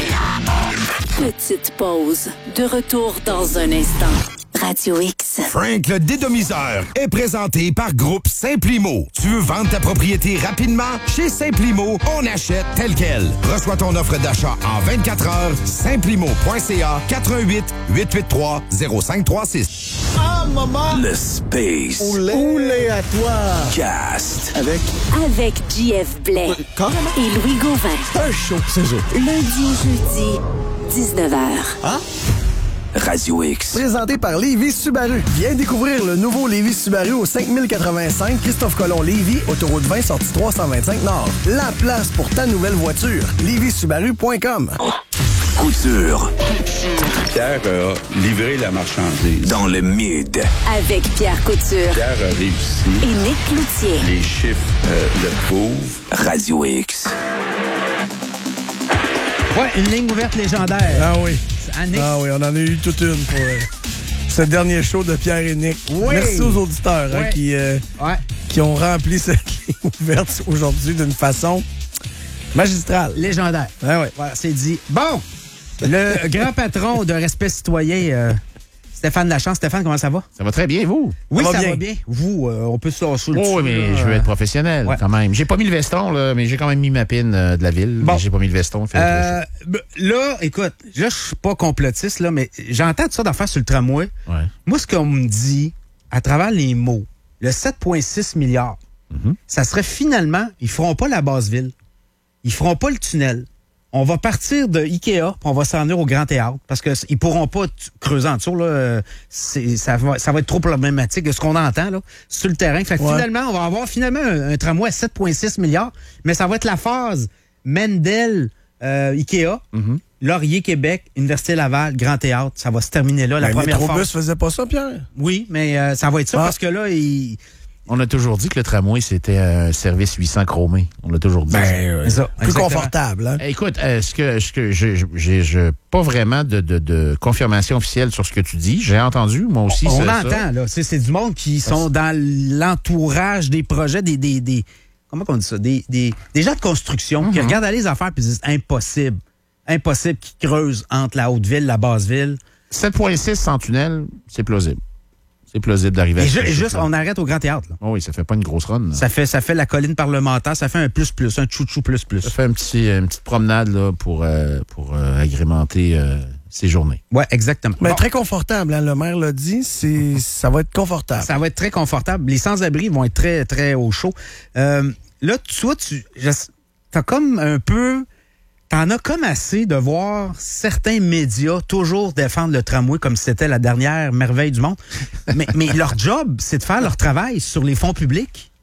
Petite pause. De retour dans un instant. Radio X. Frank le dédomiseur est présenté par Groupe Simplimo. Tu veux vendre ta propriété rapidement? Chez Simplimo, on achète tel quel. Reçois ton offre d'achat en vingt-quatre heures. Simplimo point c a quatre un huit, huit huit trois, zéro cinq trois six. Ah, maman! Le Space Oulé à toi! Cast. Avec Avec J F Blais Carrément. et Louis Gauvin. un show, c'est ça. Lundi au jeudi, dix-neuf heures. Hein? Radio X. Présenté par Lévis Subaru. Viens découvrir le nouveau Lévis Subaru au cinq mille quatre-vingt-cinq Christophe Colomb Lévis, autoroute vingt, sortie trois cent vingt-cinq Nord. La place pour ta nouvelle voiture. lévis subaru point com. Couture. Pierre a livré la marchandise. Dans le mid. Avec Pierre Couture Pierre a réussi. et Nick Cloutier. Les chiffres euh, le prouvent. Radio X. Ouais, une ligne ouverte légendaire. Ah oui. Annick. Ah oui, on en a eu toute une pour euh, ce dernier show de Pierre et Nick. Oui. Merci aux auditeurs hein, Ouais. qui, euh, Ouais. qui ont rempli cette ligne ouverte aujourd'hui d'une façon magistrale. Légendaire. Ah ouais. Voilà, c'est dit. Bon, le grand patron de Respect citoyen, euh, Stéphane Lachance. Stéphane, comment ça va? Ça va très bien, vous? Oui, Ça ça, va va bien. bien. Vous, euh, on peut se lâcher le Oh, oui, dessus, mais là, je veux euh, être professionnel ouais. quand même. J'ai pas mis le veston, là, mais j'ai quand même mis ma pin euh, de la ville. Bon. Mais j'ai pas mis le veston. il fait Euh, trop ben, là, écoute, là, je suis pas complotiste, là, mais j'entends tout ça d'affaires sur le tramway. chaud. Ouais. Moi, ce qu'on me dit, à travers les mots, le sept virgule six milliards, Mhm. ça serait finalement, ils feront pas la basse-ville. Ils feront pas le tunnel. On va partir de Ikea, puis on va s'en venir au Grand Théâtre, parce que c- ils pourront pas t- creuser en dessous, là. euh, c'est- Ça va, ça va être trop problématique de ce qu'on entend, là, sur le terrain. Fait que Ouais. finalement, on va avoir finalement un, un tramway à sept virgule six milliards, mais ça va être la phase Mendel, euh, Ikea, Mhm. Laurier, Québec, Université Laval, Grand Théâtre. Ça va se terminer là, la Ben, première Métrobus phase. faisait pas ça, Pierre? Oui, mais euh, ça va être ça, Ah. parce que là, il... On a toujours dit que le tramway, c'était un service huit cents chromé. On l'a toujours dit. Ben, c'est ça, plus exactement. confortable. Hein? Écoute, est-ce que, est-ce que j'ai, j'ai, j'ai pas vraiment de, de, de confirmation officielle sur ce que tu dis? J'ai entendu, moi aussi. On ça, entend, ça. là. C'est, c'est du monde qui sont dans l'entourage des projets, des. des, des comment on dit ça? Des, des, des gens de construction qui regardent aller les affaires et disent impossible. Impossible qu'ils creusent entre la Haute-Ville, la Basse-Ville. sept virgule six sans tunnel, c'est plausible. C'est plausible d'arriver Et, à ju- ce et juste, chiffre-là. on arrête au Grand Théâtre. Là. Oh oui, ça fait pas une grosse run. là. Ça fait, ça fait la colline parlementaire, ça fait un plus-plus, un chouchou plus-plus. Ça fait un petit, une petite promenade là, pour, euh, pour euh, agrémenter euh, ces journées. Ouais, exactement. Mais Bon. très confortable, hein, le maire l'a dit, c'est, ça va être confortable. Ça va être très confortable. Les sans-abri vont être très, très au chaud. Euh, là, toi, tu as comme un peu... T'en as comme assez de voir certains médias toujours défendre le tramway comme si c'était la dernière merveille du monde. mais, mais leur job, c'est de faire leur travail sur les fonds publics. Ouais.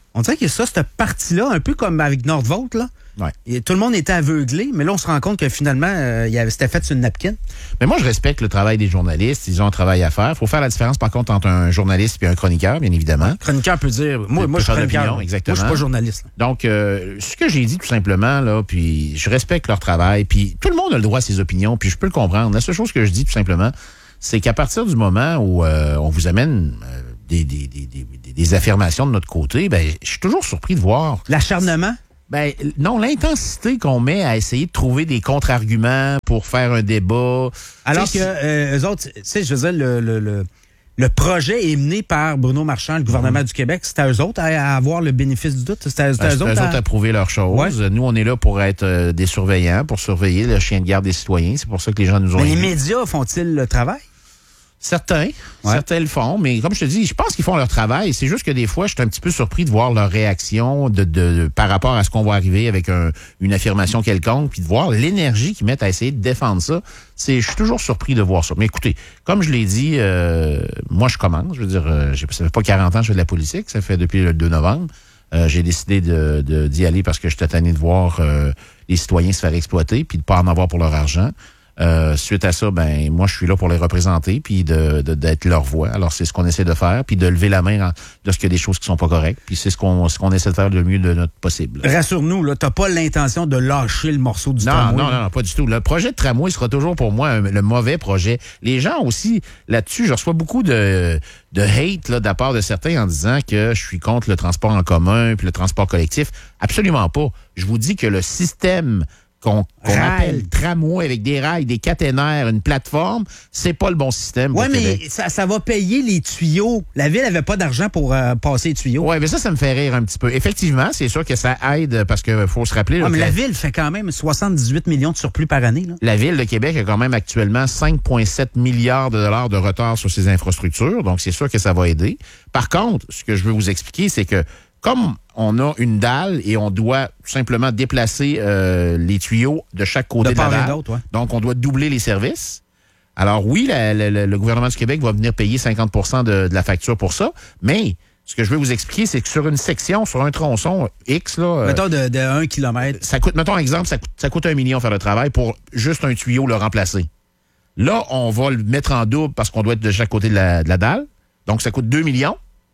On dirait que ça, cette partie-là, un peu comme avec Nordvolt, là, ouais. et tout le monde était aveuglé, mais là, on se rend compte que finalement, euh, il avait, c'était fait sur une napkin. Mais moi, je respecte le travail des journalistes. Ils ont un travail à faire. Il faut faire la différence, par contre, entre un journaliste et un chroniqueur, bien évidemment. Chroniqueur peut dire... Moi, moi je suis chroniqueur. Opinion, exactement. Moi, je suis pas journaliste. Donc, euh, ce que j'ai dit, tout simplement, là, puis je respecte leur travail, puis tout le monde a le droit à ses opinions, puis je peux le comprendre. La seule chose que je dis, tout simplement, c'est qu'à partir du moment où euh, on vous amène... Euh, Des, des, des, des, des affirmations de notre côté, ben, je suis toujours surpris de voir. L'acharnement? Ben, non, l'intensité qu'on met à essayer de trouver des contre-arguments pour faire un débat. Alors t'sais, que euh, eux autres, tu sais, je veux dire, le, le, le, le projet est mené par Bruno Marchand, le gouvernement mmh. du Québec. C'était à eux autres à, à avoir le bénéfice du doute. C'était à eux, ben, eux, autres, à... autres à prouver leurs choses. Ouais. Nous, on est là pour être euh, des surveillants, pour surveiller le chien de garde des citoyens. C'est pour ça que les gens nous ont... Mais les médias font-ils le travail? Certains, ouais. certains le font, mais comme je te dis, je pense qu'ils font leur travail. C'est juste que des fois, je suis un petit peu surpris de voir leur réaction de, de, de par rapport à ce qu'on va arriver avec un, une affirmation quelconque, puis de voir l'énergie qu'ils mettent à essayer de défendre ça. C'est, je suis toujours surpris de voir ça. Mais écoutez, comme je l'ai dit, euh, moi je commence. Je veux dire, euh, j'ai, ça fait pas quarante ans que je fais de la politique, ça fait depuis le deux novembre. Euh, j'ai décidé de, de, d'y aller parce que j'étais tanné de voir euh, les citoyens se faire exploiter, puis de pas en avoir pour leur argent. Euh, suite à ça, ben moi je suis là pour les représenter puis de, de d'être leur voix. Alors c'est ce qu'on essaie de faire, puis de lever la main en, lorsqu'il y a des choses qui sont pas correctes. Puis c'est ce qu'on ce qu'on essaie de faire le mieux de notre possible. Rassure-nous, là, t'as pas l'intention de lâcher le morceau du non, tramway. Non, non, non, pas du tout. Le projet de tramway sera toujours pour moi un, le mauvais projet. Les gens aussi là-dessus, je reçois beaucoup de de hate là de la part de certains en disant que je suis contre le transport en commun puis le transport collectif. Absolument pas. Je vous dis que le système qu'on, qu'on appelle tramway avec des rails, des caténaires, une plateforme, c'est pas le bon système. Oui, mais ça, ça va payer les tuyaux. La ville avait pas d'argent pour euh, passer les tuyaux. Oui, mais ça, ça me fait rire un petit peu. Effectivement, c'est sûr que ça aide parce qu'il faut se rappeler... Ouais, là, mais la... la ville fait quand même soixante-dix-huit millions de surplus par année. Là. La ville de Québec a quand même actuellement cinq virgule sept milliards de dollars de retard sur ses infrastructures, donc c'est sûr que ça va aider. Par contre, ce que je veux vous expliquer, c'est que comme on a une dalle et on doit simplement déplacer euh, les tuyaux de chaque côté de, de la dalle, ouais. donc on doit doubler les services. Alors oui, la, la, la, le gouvernement du Québec va venir payer cinquante pour cent de, de la facture pour ça, mais ce que je veux vous expliquer, c'est que sur une section, sur un tronçon X, là... Mettons de, de un kilomètre. Ça coûte, mettons un exemple, ça coûte, ça coûte un million faire le travail pour juste un tuyau le remplacer. Là, on va le mettre en double parce qu'on doit être de chaque côté de la, de la dalle, donc ça coûte deux millions,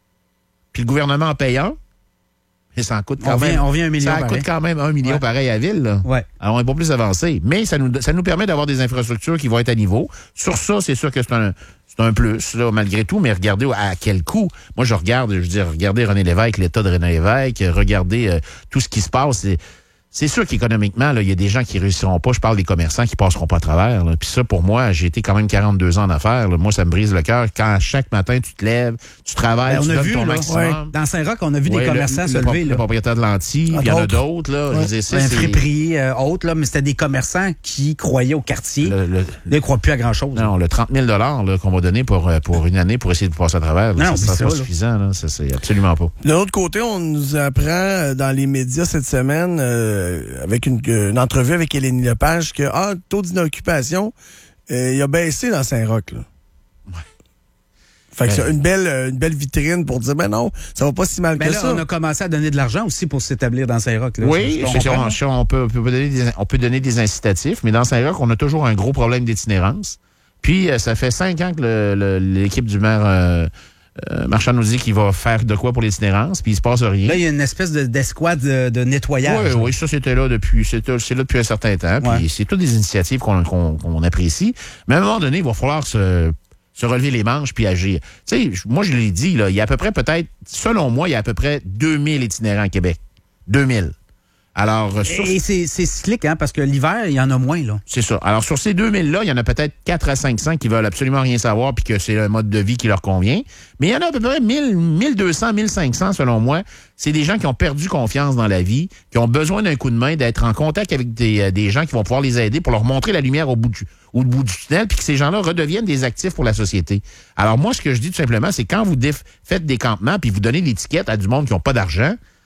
puis le gouvernement en paye un. Et ça en coûte quand on même. Vient, on vient un million ça pareil. coûte quand même un million ouais. pareil à la ville. Là. Ouais. Alors, on est pas plus avancé. Mais ça nous, ça nous permet d'avoir des infrastructures qui vont être à niveau. Sur ça, c'est sûr que c'est un, c'est un plus, là, malgré tout. Mais regardez à quel coût. Moi, je regarde, je veux dire, regardez René Lévesque, l'état de René Lévesque, regardez euh, tout ce qui se passe. C'est, c'est sûr qu'économiquement, il y a des gens qui réussiront pas. Je parle des commerçants qui passeront pas à travers. Là. Puis ça, pour moi, j'ai été quand même quarante-deux ans en affaires. Là. Moi, ça me brise le cœur. Quand chaque matin, tu te lèves, tu travailles, ben, tu donnes vu, ton là, maximum. Ouais. Dans Saint-Roch, on a vu ouais, des commerçants le, se le lever. Le là. propriétaire de lentilles, il y en a d'autres. Là. Ouais. Je veux dire, ça, un c'est... friperie, euh, autre, là, mais c'était des commerçants qui croyaient au quartier. Le, le, là, ils ne croient plus à grand-chose. Non, là. Le trente mille dollars là, qu'on va donner pour, pour une année pour essayer de passer à travers, là, non, ça ne sera pas suffisant. Là. Ça, c'est absolument pas. De l'autre côté, on nous apprend dans les médias cette semaine, euh, avec une une entrevue avec Élénie Lepage que ah, le taux d'inoccupation euh, il a baissé dans Saint-Roch. Là. Ouais. Fait que c'est une belle, une belle vitrine pour dire ben non, ça va pas si mal mais que là, ça. On a commencé à donner de l'argent aussi pour s'établir dans Saint-Roch. Là. Oui, c'est sûr, on, on, peut, on, peut donner des, on peut donner des incitatifs, mais dans Saint-Roch, on a toujours un gros problème d'itinérance. Puis ça fait cinq ans que le, le, l'équipe du maire euh, Euh, Marchand nous dit qu'il va faire de quoi pour l'itinérance, puis il se passe rien. Là, il y a une espèce de, d'escouade de, de nettoyage. Oui, oui, ça, c'était là depuis, c'était, c'est là depuis un certain temps. Puis ouais. c'est toutes des initiatives qu'on, qu'on, qu'on apprécie. Mais à un moment donné, il va falloir se, se relever les manches puis agir. Tu sais, moi, je l'ai dit, là, il y a à peu près, peut-être, selon moi, il y a à peu près deux mille itinérants à Québec. deux mille. Alors, sur... Et c'est, c'est cyclique, hein, parce que l'hiver, il y en a moins, là. C'est ça. Alors, sur ces deux mille-là, il y en a peut-être quatre à cinq cents qui veulent absolument rien savoir puis que c'est un mode de vie qui leur convient. Mais il y en a à peu près mille, mille deux cents, mille cinq cents, selon moi. C'est des gens qui ont perdu confiance dans la vie, qui ont besoin d'un coup de main, d'être en contact avec des, des gens qui vont pouvoir les aider pour leur montrer la lumière au bout du, au bout du tunnel puis que ces gens-là redeviennent des actifs pour la société. Alors, moi, ce que je dis tout simplement, c'est quand vous déf- faites des campements puis vous donnez l'étiquette à du monde qui n'ont pas d'argent,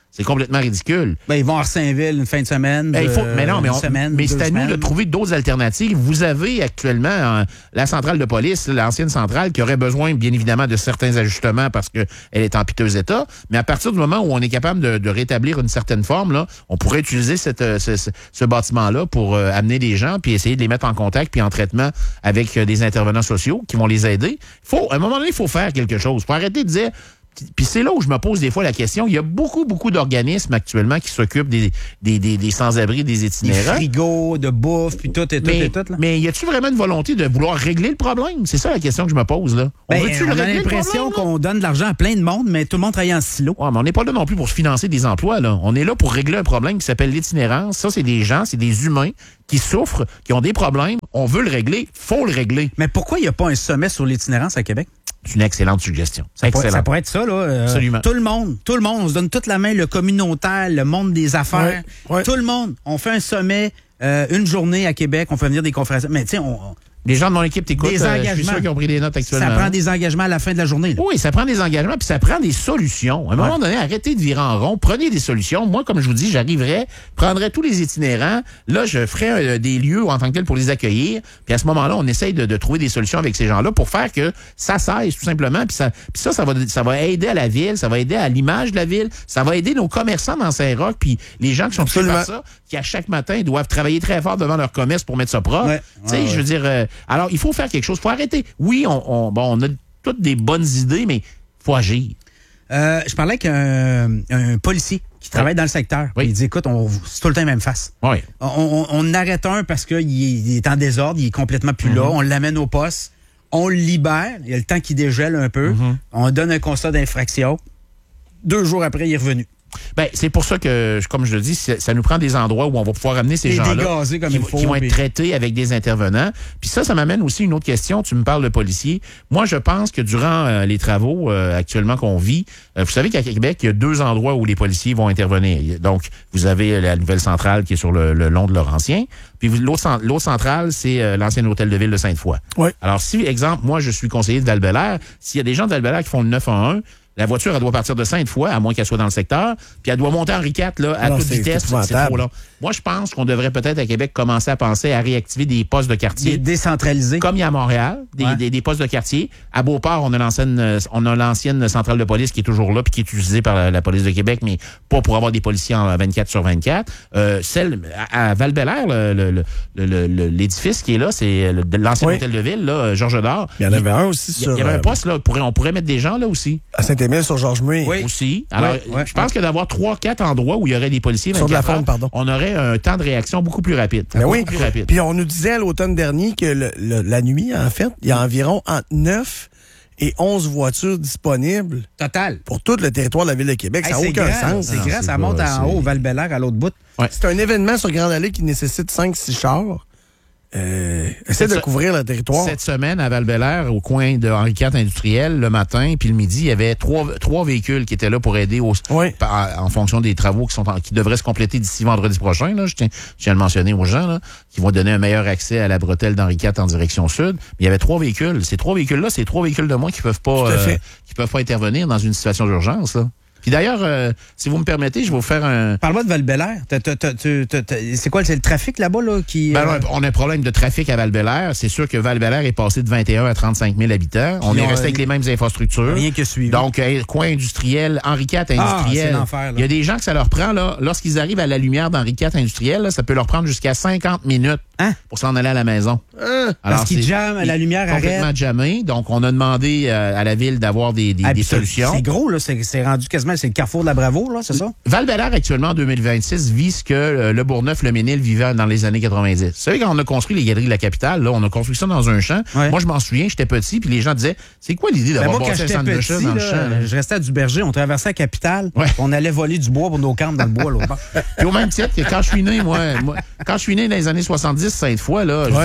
C'est complètement ridicule. Ben, ils vont à Saint-Ville une fin de semaine. Ben, il faut, de, mais non, mais, on, semaine, mais c'est à semaines. nous de trouver d'autres alternatives. Vous avez actuellement euh, la centrale de police, l'ancienne centrale, qui aurait besoin, bien évidemment, de certains ajustements parce qu'elle est en piteux état. Mais à partir du moment où on est capable de, de rétablir une certaine forme, là, on pourrait utiliser cette, euh, ce, ce, ce bâtiment-là pour euh, amener des gens puis essayer de les mettre en contact puis en traitement avec euh, des intervenants sociaux qui vont les aider. Faut, à un moment donné, il faut faire quelque chose. Il faut arrêter de dire... Puis c'est là où je me pose des fois la question. Il y a beaucoup, beaucoup d'organismes actuellement qui s'occupent des, des, des, des sans-abri, des itinérants. Des frigos, de bouffe, puis tout et tout mais, et tout. Là. Mais y a-tu vraiment une volonté de vouloir régler le problème? C'est ça la question que je me pose, là. On, ben, veut-tu on le a régler, l'impression qu'on donne de l'argent à plein de monde, mais tout le monde travaille en silo. Ouais, mais on n'est pas là non plus pour financer des emplois, là. On est là pour régler un problème qui s'appelle l'itinérance. Ça, c'est des gens, c'est des humains qui souffrent, qui ont des problèmes. On veut le régler, faut le régler. Mais pourquoi il n'y a pas un sommet sur l'itinérance à Québec? C'est une excellente suggestion. C'est ça, excellent. pourrait, ça pourrait être ça, là. Euh, Absolument. Tout le monde, tout le monde, on se donne toute la main, le communautaire, le monde des affaires. Ouais, ouais. Tout le monde. On fait un sommet, euh, une journée à Québec, on fait venir des conférences. Mais tu sais, on... Les gens de mon équipe t'écoutent, des euh, engagements. je suis sûr qu'ils ont pris des notes actuellement. Ça prend des engagements à la fin de la journée. Là. Oui, ça prend des engagements, puis ça prend des solutions. À un moment Ouais. donné, arrêtez de virer en rond, prenez des solutions. Moi, comme je vous dis, j'arriverais, prendrais tous les itinérants, là, je ferais euh, des lieux en tant que tel pour les accueillir, puis à ce moment-là, on essaye de, de trouver des solutions avec ces gens-là pour faire que ça cesse, tout simplement, puis ça, puis ça, ça va, ça va aider à la ville, ça va aider à l'image de la ville, ça va aider nos commerçants dans Saint-Roch, puis les gens qui sont touchés par ça, qui à chaque matin doivent travailler très fort devant leur commerce pour mettre ça propre. Ouais. Tu sais, Ouais, je ouais. veux dire, euh, alors, il faut faire quelque chose. Il faut arrêter. Oui, on, on, bon, on a toutes des bonnes idées, mais il faut agir. Euh, je parlais avec un, un policier qui travaille Oui. dans le secteur. Oui. Il dit, écoute, on, c'est tout le temps la même face. Oui. On, on, on arrête un parce qu'il est, il est en désordre, il est complètement plus là. Mhm. On l'amène au poste. On le libère. Il y a le temps qu'il dégèle un peu. Mhm. On donne un constat d'infraction. Deux jours après, il est revenu. Ben, c'est pour ça que, comme je le dis, ça, ça nous prend des endroits où on va pouvoir amener ces Et gens-là dégazés comme qui, il faut, qui vont puis- être traités avec des intervenants. Puis ça, ça m'amène aussi une autre question. Tu me parles de policiers. Moi, je pense que durant euh, les travaux euh, actuellement qu'on vit, euh, vous savez qu'à Québec, il y a deux endroits où les policiers vont intervenir. Donc, vous avez la nouvelle centrale qui est sur le, le long de Laurentien. Puis vous- l'autre, cent- l'autre centrale, c'est euh, l'ancien hôtel de ville de Sainte-Foy. Oui. Alors, si, exemple, moi, je suis conseiller de Val-Bélair, s'il y a des gens de Val-Bélair qui font le neuf un un, la voiture, elle doit partir de Sainte-Foy, à moins qu'elle soit dans le secteur, puis elle doit monter Henri quatre là, à Non, toute c'est- vitesse. c'est C'est épouvantable. trop long. Moi, je pense qu'on devrait peut-être à Québec commencer à penser à réactiver des postes de quartier. Des décentralisés. Comme il y a à Montréal, des, Ouais. des, des postes de quartier. À Beauport, on a l'ancienne, euh, on a l'ancienne centrale de police qui est toujours là puis qui est utilisée par la, la police de Québec, mais pas pour avoir des policiers en vingt-quatre sur vingt-quatre. Euh, celle à, à Val-Bélair, le- le- le- le- le- l'édifice qui est là, c'est le- de l'ancien Oui. hôtel de ville, là, Georges Dard. Il y en avait un aussi Il y, sur, il y avait un euh, poste là, on pourrait, on pourrait mettre des gens là aussi. à Saint-Émile sur Georges Muir. Oui. Aussi. Alors, Ouais, ouais, je pense que d'avoir trois, quatre endroits où il y aurait des policiers Sur de la vingt-quatre heures, faune, pardon. on aurait un temps de réaction beaucoup plus rapide. Ben beaucoup oui. plus rapide. Puis on nous disait à l'automne dernier que le- le- la nuit, en fait, il y a environ entre neuf et onze voitures disponibles Total. pour tout le territoire de la Ville de Québec. Hey, Ça n'a c'est aucun grand, sens. C'est Non, grand, c'est ça pas- monte en c'est- haut au Val-Bélair à l'autre bout. C'est un événement sur Grande Allée qui nécessite cinq six chars. Euh, essaie de Cette- couvrir le territoire. Cette semaine, à Val-Bélair, au coin de Henri quatre industriel, le matin, puis le midi, il y avait trois, trois véhicules qui étaient là pour aider au, Oui. par- en fonction des travaux qui sont en- qui devraient se compléter d'ici vendredi prochain. Là, je tiens, je tiens à le mentionner aux gens, là, qui vont donner un meilleur accès à la bretelle d'Henri quatre en direction sud. Mais il y avait trois véhicules. Ces trois véhicules-là, c'est trois véhicules de moins qui peuvent pas, Tout à fait. qui peuvent pas intervenir dans une situation d'urgence. Là. Puis d'ailleurs, euh, si vous me permettez, je vais vous faire un... Parle-moi de Val-Bélair. T'as- t'as- t'as- tu- t'as- t'as- C'est quoi? C'est le trafic là-bas là, qui. Ben, euh, on a un problème de trafic à Val-Bélair. C'est sûr que Val-Bélair est passé de vingt et un à trente-cinq mille habitants. On Puis est on- resté avec les mêmes infrastructures. Rien que suivi. Donc, euh, coin industriel, Henri quatre Ah, industriel. c'est l'enfer, là. Il y a des gens que ça leur prend, là, lorsqu'ils arrivent à la lumière d'Henri quatre industriel, là, ça peut leur prendre jusqu'à cinquante minutes Hein? pour s'en aller à la maison. Hein? Parce qu'ils c'est- jamment, la lumière complètement arrête. jammé. Donc, on a demandé euh, à la ville d'avoir des, des, Ah, des puis c'est- solutions. C'est gros, là. C'est c'est rendu quasiment. C'est le carrefour de la Bravo, là, c'est ça? Val-Bélair, actuellement, en deux mille vingt-six, vit ce que euh, le Bourgneuf, le Ménil vivaient dans les années quatre-vingt-dix. Vous savez, quand on a construit les galeries de la capitale, là, on a construit ça dans un champ. Ouais. Moi, je m'en souviens, j'étais petit, puis les gens disaient, c'est quoi l'idée Ben, d'avoir moi, quand bâti un j'étais centre de petit, chasse dans le là, champ? là? je restais à Duberger, on traversait la capitale, Ouais. on allait voler du bois pour nos camps dans le bois, là. Puis au même titre que quand je suis né, moi, moi, quand je suis né dans les années soixante-dix, Sainte-Foy, là, je veux Ouais. dire, le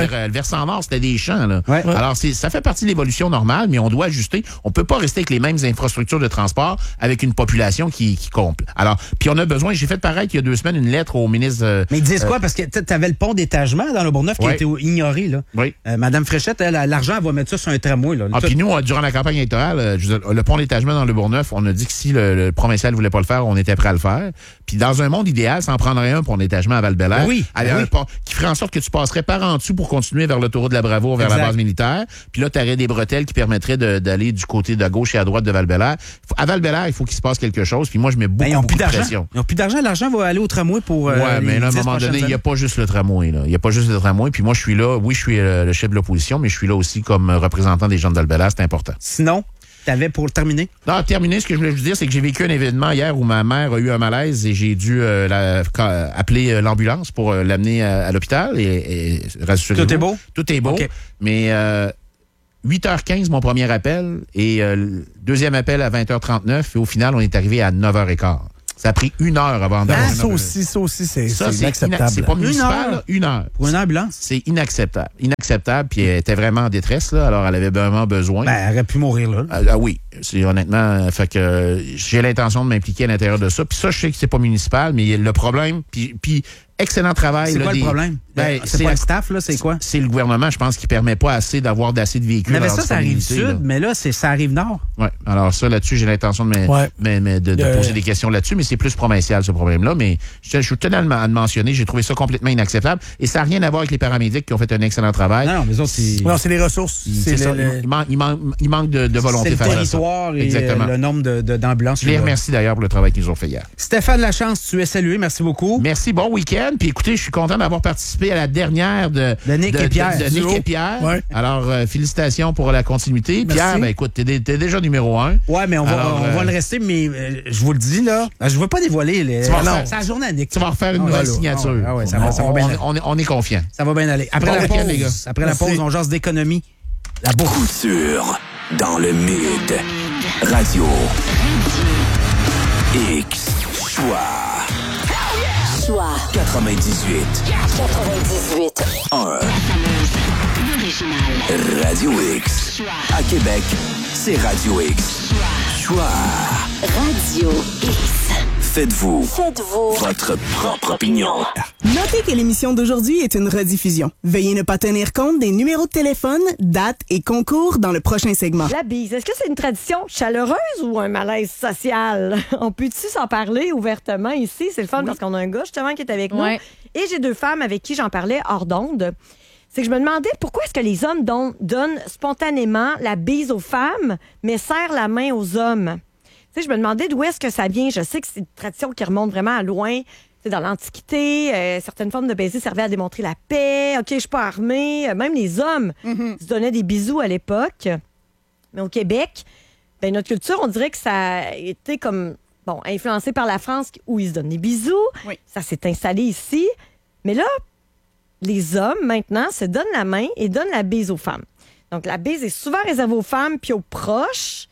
versant nord, c'était des champs. Là. Ouais. Alors, c'est, ça fait partie de l'évolution normale, mais on doit ajuster. On peut pas rester avec les mêmes infrastructures de transport avec une population qui, qui comble. Alors, puis on a besoin, j'ai fait pareil il y a deux semaines, une lettre au ministre... Euh, mais ils disent euh, quoi? Parce que tu avais le pont d'étagement dans le Bourgneuf qui ouais. a été ignoré. Là. Oui. Euh, Madame Fréchette, elle, l'argent, elle va mettre ça sur un tramway. Là. Ah, puis nous, durant la campagne électorale, euh, je veux dire, le pont d'étagement dans le Bourgneuf, on a dit que si le, le provincial voulait pas le faire, on était prêt à le faire. Puis dans un monde idéal, ça en prendrait un pont d'étagement à Val-Bélair. Ben oui, avec ben un oui. pont qui ferait en sorte que tu passerais par en dessous pour continuer vers l'autoroute de la Bravoure, vers Exact. la base militaire. Puis là, tu aurais des bretelles qui permettraient de, d'aller du côté de gauche et à droite de Val-Bélair. À Val-Bélair, il faut qu'il se passe quelque chose. Puis moi, je mets beaucoup, Ben, ils ont beaucoup plus de d'argent. pression. Ils n'ont plus d'argent. L'argent va aller au tramway pour. Euh, ouais, mais là, à un moment donné, il n'y a pas juste le tramway. Là. Il n'y a pas juste le tramway. Puis moi, je suis là. Oui, je suis euh, le chef de l'opposition, mais je suis là aussi comme représentant des gens de Val-Bélair. C'est important. Sinon, t'avais pour terminer? Non, terminer, ce que je voulais vous dire, c'est que j'ai vécu un événement hier où ma mère a eu un malaise et j'ai dû euh, la, quand, appeler euh, l'ambulance pour euh, l'amener à, à l'hôpital. Et, et rassurez-vous, Tout est beau? Tout est beau. Okay. Mais euh, huit heures quinze, mon premier appel, et euh, deuxième appel à vingt heures trente-neuf, et au final, on est arrivé à neuf heures quinze. Ça a pris une heure avant d'avoir... Ah, ça aussi, ça aussi, c'est, ça, c'est c'est inacceptable. ina- c'est pas Une municipal, heure? là, une heure. Pour une ambulance? C'est inacceptable. Inacceptable, puis elle était vraiment en détresse, là, alors elle avait vraiment besoin. Ben, elle aurait pu mourir, là. Ah, ah oui, c'est honnêtement, euh, fait que euh, j'ai l'intention de m'impliquer à l'intérieur de ça. Puis ça, je sais que c'est pas municipal, mais le problème, puis, puis excellent travail. C'est là, quoi des- le problème? Ben, c'est pas la- le staff, là, c'est quoi? C'est le gouvernement, je pense, qui permet pas assez d'avoir d'assez de véhicules. Mais dans ça, ça arrive disponibilité, sud, là. mais là, c'est, ça arrive nord. Ouais. Alors ça, là-dessus, j'ai l'intention de, me, Ouais. me- me- de, de Euh. poser des questions là-dessus, mais c'est plus provincial, ce problème-là. Mais je, je suis totalement à le mentionner. J'ai trouvé ça complètement inacceptable. Et ça n'a rien à voir avec les paramédics qui ont fait un excellent travail. Non, non, mais autres, c'est... Non, c'est les ressources. Il, C'est c'est le- ça. le- Il, manque, il, manque, il manque de, de volonté c'est le face à ça. territoire et Exactement. euh, le nombre de, de, d'ambulances. Je les là. remercie d'ailleurs pour le travail qu'ils ont fait hier. Stéphane Lachance, tu es salué. Merci beaucoup. Merci, bon week-end. Puis écoutez, je suis content d'avoir participé à la dernière de, De Nick et Pierre. De, de Nick Duo. et Pierre. Ouais. Alors, euh, félicitations pour la continuité. Merci. Pierre, ben écoute, t'es, dé- t'es déjà numéro un. Ouais, mais on va, Alors, on euh, va le rester, mais euh, je vous le dis, là, je veux pas dévoiler. Les... Tu vas non, faire- c'est la journée à Nick. Tu vas refaire une Ah, nouvelle ouais, signature. Ah ouais, ça va, ça va on, bien on- aller. on est, on est confiant. Ça va bien aller. Après Bon la week-end, pause, les gars. après la pause, Merci. on jase d'économie. La bourse. Couture dans le mid. Radio. X. Choix. Choix quatre-vingt-dix-huit. quatre-vingt-dix-huit. un. Radio X. À Québec, c'est Radio X. Choix. Radio X. Faites-vous Faites-vous votre propre opinion. Notez que l'émission d'aujourd'hui est une rediffusion. Veuillez ne pas tenir compte des numéros de téléphone, dates et concours dans le prochain segment. La bise, est-ce que c'est une tradition chaleureuse ou un malaise social? On peut-tu s'en parler ouvertement ici? C'est le fun parce qu'on a un gars justement qui est avec Ouais. nous. Et j'ai deux femmes avec qui j'en parlais hors d'onde. C'est que je me demandais pourquoi est-ce que les hommes don- donnent spontanément la bise aux femmes, mais serrent la main aux hommes? Tu sais, je me demandais d'où est-ce que ça vient. Je sais que c'est une tradition qui remonte vraiment à loin. C'est dans l'Antiquité, euh, certaines formes de baiser servaient à démontrer la paix. OK, je suis pas armée. Euh, Même les hommes se donnaient des bisous à l'époque. Mais au Québec, ben, notre culture, on dirait que ça a été comme, bon, influencé par la France où ils se donnent des bisous. Oui. Ça s'est installé ici. Mais là, les hommes, maintenant, se donnent la main et donnent la bise aux femmes. Donc, la bise est souvent réservée aux femmes puis aux proches.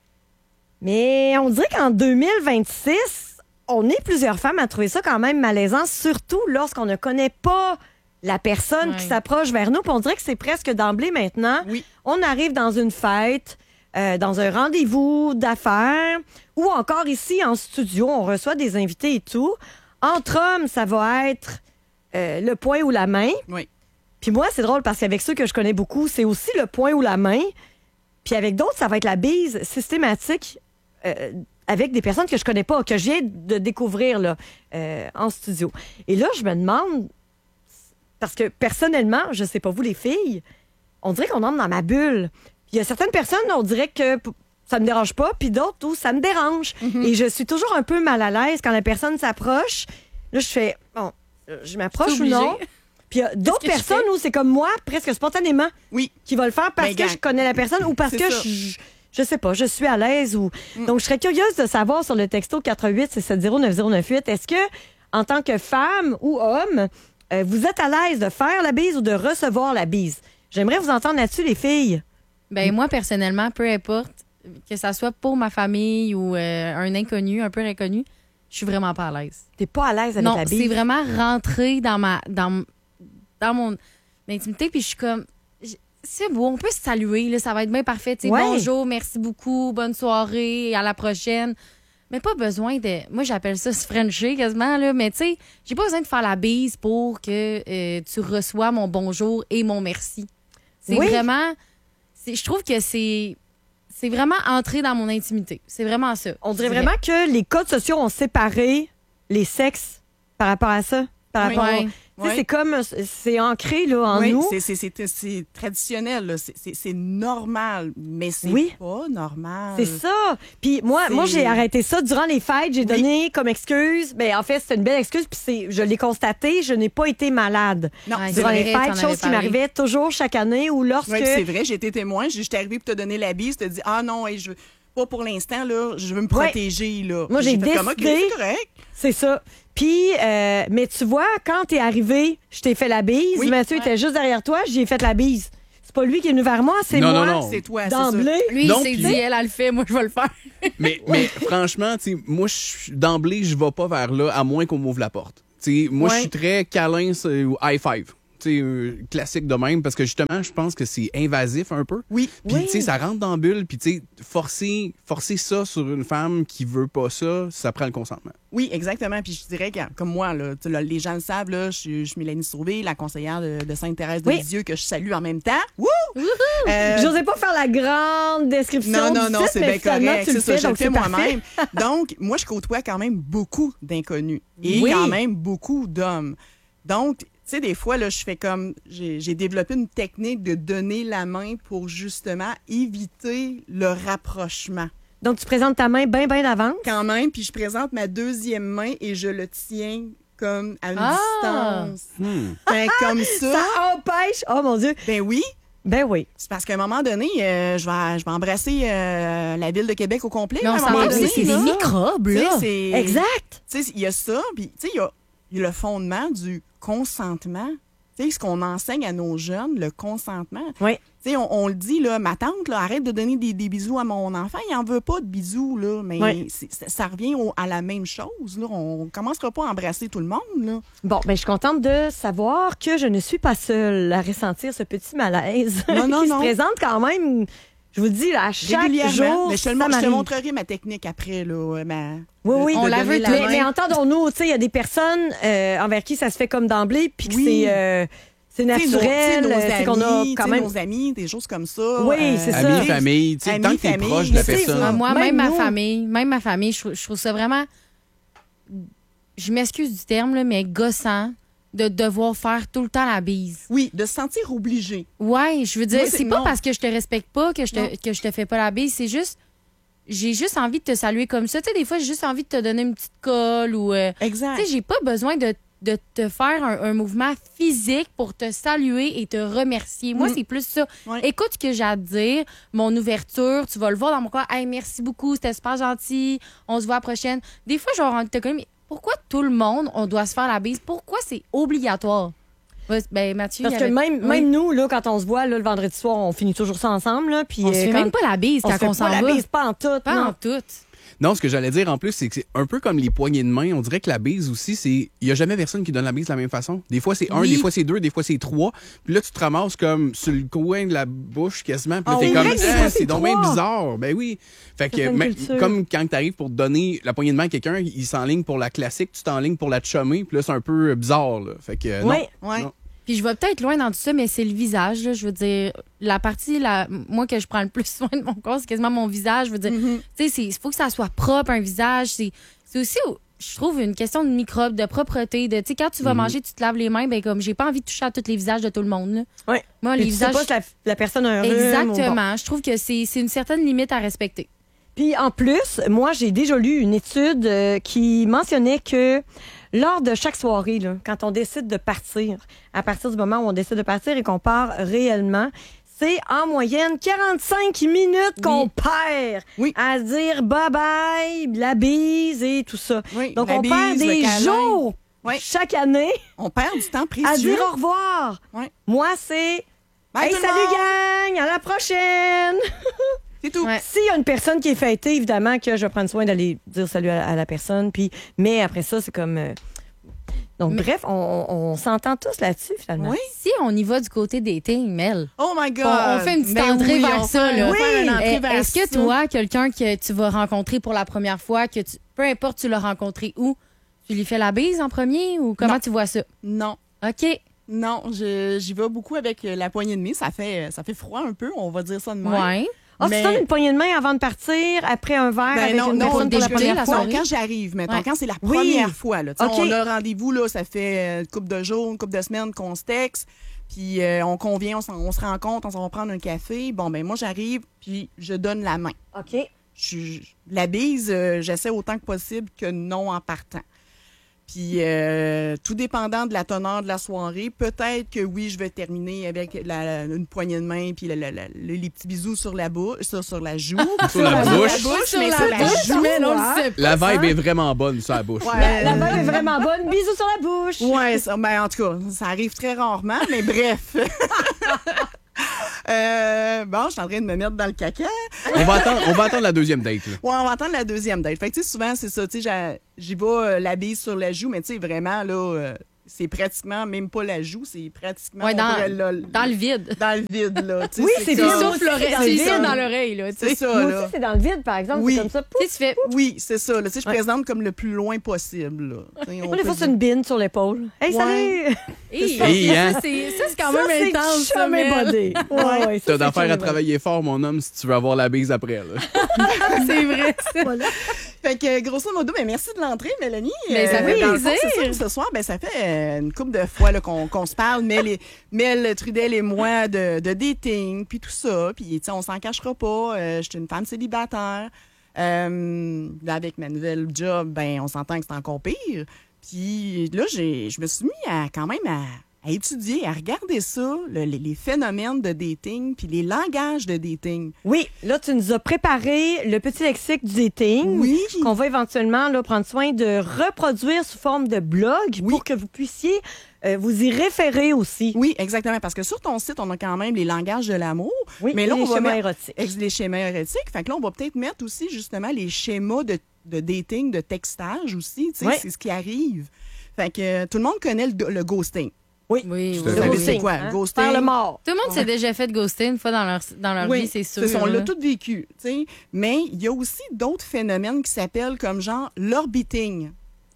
Mais on dirait qu'en deux mille vingt-six, on est plusieurs femmes à trouver ça quand même malaisant, surtout lorsqu'on ne connaît pas la personne Ouais. qui s'approche vers nous. Puis on dirait que c'est presque d'emblée maintenant. Oui. On arrive dans une fête, euh, dans un rendez-vous d'affaires, ou encore ici en studio, on reçoit des invités et tout. Entre hommes, ça va être euh, le poing ou la main. Oui. Puis moi, c'est drôle parce qu'avec ceux que je connais beaucoup, c'est aussi le poing ou la main. Puis avec d'autres, ça va être la bise systématique euh, avec des personnes que je connais pas, que je viens de découvrir là, euh, en studio. Et là, je me demande, parce que personnellement, je sais pas vous les filles, on dirait qu'on entre dans ma bulle. Puis il y a certaines personnes, on dirait que p- ça me dérange pas, puis d'autres où ça me dérange. Et je suis toujours un peu mal à l'aise quand la personne s'approche. Là, je fais, bon, je m'approche C'est ou obligé. non? Puis il y a d'autres Qu'est-ce que tu personnes fais? où c'est comme moi, presque spontanément, Oui. qui va le faire parce Ben, que gars, je connais la personne ou parce c'est que ça. je, je sais pas, je suis à l'aise. ou Donc, je serais curieuse de savoir sur le texto quatre huit six sept zéro neuf zéro neuf huit, est-ce que, en tant que femme ou homme, euh, vous êtes à l'aise de faire la bise ou de recevoir la bise? J'aimerais vous entendre là-dessus, les filles. Ben moi, personnellement, peu importe, que ça soit pour ma famille ou euh, un inconnu, un peu inconnu, je suis vraiment pas à l'aise. T'es pas à l'aise avec non, la bise? c'est vraiment rentrer dans ma... dans, dans mon... d'intimité, puis je suis comme, c'est beau, on peut se saluer, là, ça va être bien parfait. Tu sais, Ouais. bonjour, merci beaucoup, bonne soirée, à la prochaine. Mais pas besoin de. Moi, j'appelle ça se frencher quasiment, là. Mais tu sais, j'ai pas besoin de faire la bise pour que euh, tu reçois mon bonjour et mon merci. C'est Oui. vraiment. c'est- Je trouve que c'est. C'est vraiment entrer dans mon intimité. C'est vraiment ça. On dirait Je vraiment que les codes sociaux ont séparé les sexes par rapport à ça. Par Oui. rapport au- Ouais. Tu sais, Ouais. c'est comme. C'est ancré là, en Oui, nous. c'est- c'est- c'est c'est traditionnel, là. C'est- c'est c'est normal, mais c'est Oui. pas normal. C'est ça. Puis moi, C'est- moi j'ai arrêté ça durant les fêtes. J'ai donné comme excuse. Ben, en fait, c'était une belle excuse. Puis c'est- je l'ai constaté, je n'ai pas été malade. Non, Ouais, c'est durant vrai, les t'en fêtes, avais chose qui parlé. m'arrivait toujours chaque année ou lorsque. Oui, c'est vrai, j'ai été témoin. Je suis arrivée pour te donner la bise, te dit ah non, hey, je veux pas pour l'instant là, je veux me Ouais. protéger là. Moi, j'ai fait comme, OK, décidé. c'est correct. C'est ça. Puis, euh, mais tu vois, quand t'es arrivé, je t'ai fait la bise. Oui. Mathieu Ouais. était juste derrière toi, j'ai fait la bise. C'est pas lui qui est venu vers moi, c'est Non, moi. non, non. C'est toi, c'est D'emblée. Lui, il Non, s'est puis- dit, elle, elle le fait, moi, je vais le faire. Mais, mais franchement, tu sais, moi, je- d'emblée, je vais pas vers là, à moins qu'on m'ouvre la porte. Tu sais, moi, je Ouais. suis très câlin c'est- ou high five. Tu sais, euh, classique de même, parce que justement, je pense que c'est invasif un peu. Oui. Puis, tu sais, ça rentre dans la bulle, puis, tu sais, forcer, forcer ça sur une femme qui veut pas ça, ça prend le consentement. Oui, exactement. Puis je dirais que, comme moi, là, tu sais, là, les gens le savent, là, je, suis- je suis Mélanie Sauvé, la conseillère de, de Sainte-Thérèse de Oui. Lisieux, que je salue en même temps. Wouh! Euh, J'osais pas faire la grande description Non, non, du non, site, c'est mais bien finalement, correct. tu le C'est ça, fais, je le donc fais c'est parfait. moi-même. Donc, moi, je côtoie quand même beaucoup d'inconnus et Oui. quand même beaucoup d'hommes. Donc, tu sais, des fois, là, je fais comme. J'ai j'ai développé une technique de donner la main pour justement éviter le rapprochement. Donc, tu présentes ta main bien, bien d'avance. Quand même, puis je présente ma deuxième main et je le tiens comme à une Ah! distance. Ben, comme ça. Ça empêche. Oh mon Dieu. Ben oui. Ben oui. C'est parce qu'à un moment donné, euh, je, vais, je vais embrasser euh, la ville de Québec au complet. Mais on à un s'entend moment que donné, c'est des là. microbes, Tu sais, là. c'est- Exact. Tu sais, il y a ça, puis tu sais, il y a, il y a le fondement du consentement. Tu sais, ce qu'on enseigne à nos jeunes, le consentement. Oui. Tu sais, on, on le dit, là, ma tante, là, arrête de donner des, des bisous à mon enfant. Il n'en veut pas de bisous, là. Mais Oui. c'est- ça, ça revient au- à la même chose, là. On ne commencera pas à embrasser tout le monde, là. Bon, ben, je suis contente de savoir que je ne suis pas seule à ressentir ce petit malaise Non, non, qui non. se présente quand même, je vous le dis, là, à chaque Régulièrement. jour. Mais je te, ça le mon- je te m'arrive. montrerai ma technique après, là. Ma, Oui, de- oui. de On la donner veut. la Mais, main. mais entendons-nous, tu sais, il y a des personnes euh, envers qui ça se fait comme d'emblée, puis que Oui. c'est euh, c'est Tu sais, nos- naturel, tu sais, nos euh, c'est qu'on a amis, quand tu sais, même. nos amis, des choses comme ça. euh, Oui, c'est ça. Amis, famille, tu sais, Amis, tant que t'es famille, proche de la mais tu sais, personne. Moi, moi, même, Même ma nous. famille, même ma famille, je, trouve- je trouve ça vraiment. Je m'excuse du terme, là, mais gossant de devoir faire tout le temps la bise. Oui, de se sentir obligé. Ouais, je veux dire, Moi, c'est- c'est pas non. parce que je te respecte pas que je Non. te, que je te fais pas la bise, c'est juste. J'ai juste envie de te saluer comme ça. Tu sais, des fois, j'ai juste envie de te donner une petite colle ou. euh, Exact. Tu sais, j'ai pas besoin de, de te faire un, un mouvement physique pour te saluer et te remercier. Moi, Mm. c'est plus ça. Ouais. Écoute ce que j'ai à te dire, mon ouverture, tu vas le voir dans mon corps. Hey, merci beaucoup, c'était super gentil. On se voit à la prochaine. Des fois, j'aurais envie de te connaître, mais pourquoi tout le monde, on doit se faire la bise? Pourquoi c'est obligatoire? Ouais, Ben, Mathieu, Parce il y que avait- même, Oui. même nous, là, quand on se voit là, le vendredi soir, on finit toujours ça ensemble. Là, puis, On se euh, fait quand- même pas la bise on quand se fait on pas s'en la va. bise, pas en tout. Pas non. en tout. Non, ce que j'allais dire en plus, c'est que c'est un peu comme les poignées de main. On dirait que la bise aussi, c'est. Il n'y a jamais personne qui donne la bise de la même façon. Des fois, c'est un, Oui. des fois, c'est deux, des fois, c'est trois. Puis là, tu te ramasses comme sur le coin de la bouche quasiment. Puis là, Ah, t'es c'est comme. vrai que des Ah, fois, c'est c'est donc bien trois. bizarre. Ben oui. Fait que, Certaines mais- cultures. comme quand t'arrives pour te donner la poignée de main à quelqu'un, il s'enligne pour la classique, tu t'enlignes pour la chummer. Puis là, c'est un peu bizarre, là. Fait que. non. Ouais. Ouais. Non. Puis je vais peut-être loin dans tout ça, mais c'est le visage. Là. Je veux dire, la partie, la, moi, que je prends le plus soin de mon corps, c'est quasiment mon visage. Je veux dire, Mhm. tu sais, il faut que ça soit propre, un visage. C'est c'est aussi, je trouve, une question de microbes, de propreté. De, tu sais, quand tu vas Mhm. manger, tu te laves les mains, ben comme j'ai pas envie de toucher à tous les visages de tout le monde. Là. Ouais. Moi, Puis les tu sais visages. pas si la, la personne a un rhume. ou bon. Exactement. Je trouve que c'est c'est une certaine limite à respecter. Puis en plus, moi, j'ai déjà lu une étude euh, qui mentionnait que lors de chaque soirée, là, quand on décide de partir, à partir du moment où on décide de partir et qu'on part réellement, c'est en moyenne quarante-cinq minutes qu'on Oui. perd Oui. à dire bye-bye, la bise et tout ça. Oui, Donc, la on perd bise, le des câlin. jours Ouais. chaque année On perd du temps précieux. à dire au revoir. Ouais. Moi, c'est Bye hey, tout le salut monde! gang, à la prochaine! C'est tout. Ouais. S'il y a une personne qui est fêtée, évidemment que je vais prendre soin d'aller dire salut à, à la personne. Puis, mais après ça, c'est comme. euh, Donc, Mais- bref, on, on s'entend tous là-dessus, finalement. Oui. Si on y va du côté dating, Mel. Oh my God! On, on fait une petite Ben entrée oui, vers on ça. fait- Là. on fait une entrée Eh, vers Est-ce que ça. toi, quelqu'un que tu vas rencontrer pour la première fois, que tu, peu importe tu l'as rencontré où, tu lui fais la bise en premier ou comment Non. tu vois ça? Non. OK. Non, je- j'y vais beaucoup avec euh, la poignée de main. Ça fait, ça fait froid un peu, on va dire ça de même. Ouais. Ah, Mais- tu donnes une poignée de main avant de partir, après un verre Ben avec non, une non, personne pour la je- première non, fois? quand j'arrive, mettons, Ouais. quand c'est la Oui. première fois, là, tu sais, OK. on a rendez-vous, là, ça fait une couple de jours, une couple de semaines qu'on se texte, puis euh, on convient, on, s'en- on se rencontre, on s'en va prendre un café. Bon, ben moi, j'arrive, puis je donne la main. OK. Je- la bise, euh, j'essaie autant que possible que non en partant. Puis, euh, tout dépendant de la teneur de la soirée, peut-être que oui, je vais terminer avec la- une poignée de main puis la- la- la- les petits bisous sur la bouche, sur, sur la joue. Sur la bouche. bouche, mais Sur sur la la bouche, joue. mais on le sait pas. La vibe ça. hein? est vraiment bonne sur la bouche. Ouais. La balle est vraiment bonne. Bisous sur la bouche. Ouais, ça, ben, en tout cas, ça arrive très rarement, mais bref. Euh, bon, je suis en train de me mettre dans le caca. On va attendre, on va attendre la deuxième date. Là. Ouais, on va attendre la deuxième date. Fait que, tu sais, souvent, c'est ça, tu sais, j'a- j'y vais euh, la bise sur la joue, mais tu sais, vraiment, là, euh, c'est pratiquement, même pas la joue, c'est pratiquement... Ouais, on dans, pourrait, là, dans le vide. dans le vide, là. tu sais, Oui, c'est comme- bien. Souffle l'oreille, dans le c'est vide. ça dans l'oreille, là. tu sais. C'est ça, Moi là. aussi, c'est dans le vide, par exemple. Oui. C'est comme ça. Tu sais, tu fais. Oui, c'est ça. Là, tu sais, je Ouais. présente comme le plus loin possible. Là. Tu sais, on Moi, des peut fois, c'est dire- une bine sur l'épaule. Hey, Ouais. salut! Hey, ça. Hey, hein? ça, c'est ça, c'est quand Ça, même c'est intense. ça, jamais Mel. bodé. Ouais, ouais, ça, T'as c'est d'affaires à jamais travailler fort, mon homme, si tu veux avoir la bise après. Là. C'est vrai, ça. Fait que, grosso modo, ben, merci de l'entrée, Mélanie. Ben, ça fait dans le fond, plaisir. c'est ça, ce soir, ben, ça fait euh, une couple de fois là, qu'on qu'on se parle, Mel, et- Mel Trudel et moi, de, de dating, puis tout ça. Puis, tu sais, on s'en cachera pas. Euh, je suis une femme célibataire. Euh, là, avec ma nouvelle job, ben, on s'entend que c'est encore pire. Puis là, j'ai, je me suis mis à, quand même à, à étudier, à regarder ça, le- les, les phénomènes de dating, puis les langages de dating. Oui, là, tu nous as préparé le petit lexique du dating Oui. qu'on va éventuellement là, prendre soin de reproduire sous forme de blog pour que vous puissiez euh, vous y référer aussi. Oui, exactement. Parce que sur ton site, on a quand même les langages de l'amour. Oui, mais là, et les on va schémas mettre- érotiques. Ex- Les schémas érotiques. Fait que là, on va peut-être mettre aussi, justement, les schémas de, de dating, de textage aussi. Tu sais, Oui. c'est ce qui arrive. Fait que euh, tout le monde connaît le, le ghosting. Oui, Oui, Tout à oui, Vous savez oui. c'est quoi? hein? Ghosting. Faire le mort. Tout le monde s'est déjà fait ghoster une fois dans leur, dans leur Oui, vie, c'est sûr. c'est ça, on l'a là. tout vécu. Tu sais. Mais il y a aussi d'autres phénomènes qui s'appellent comme genre l'orbiting.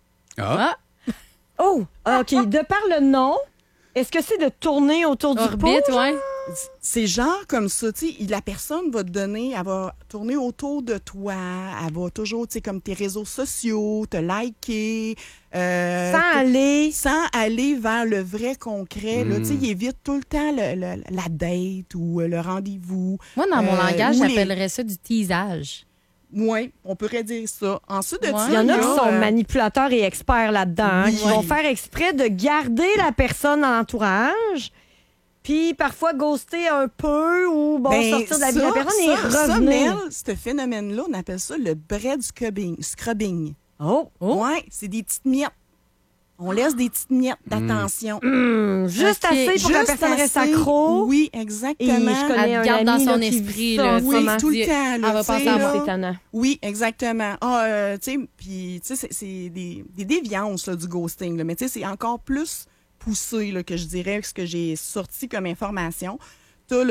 Ah. Ah, Oh, OK. De par le nom, est-ce que c'est de tourner autour du pot? orbite, ouais. C'est genre comme ça, tu sais, la personne va te donner, elle va tourner autour de toi, elle va toujours, tu sais, comme tes réseaux sociaux, te liker. euh, Sans aller. Sans aller vers le vrai concret. Là, Mm. tu sais, il évite tout le temps le- le- la date ou euh, le rendez-vous. Moi, dans mon Euh, langage, ou les- j'appellerais ça du teasage. Oui, on pourrait dire ça. Ensuite de Ouais. ça, Il y en a qui sont euh, manipulateurs et experts là-dedans, hein, Oui. qui vont faire exprès de garder la personne dans l'entourage, puis parfois ghoster un peu ou bon, ben, sortir de la vie de la ça, personne ça, et ça, revenir. Mel, ce phénomène-là, on appelle ça le bread scrubbing. scrubbing. Oh, oh. Ouais, c'est des petites miettes. On laisse des petites miettes d'attention. Hum, juste Ok. assez pour que la Juste personne reste assez. accro. Oui, Et exactement. je connais Elle un te garde ami, dans son là, qui esprit, vit ça là, en tu ce Oui, moment. tout le dit- temps. elle là, va tu sais, penser à là. moi. C'est étonnant. Oui, exactement. Ah, euh, tu sais, puis, tu sais, c'est- c'est des, des déviances là, du ghosting. Là. Mais tu sais, c'est encore plus poussé, là, que je dirais, ce que j'ai sorti comme information. T'as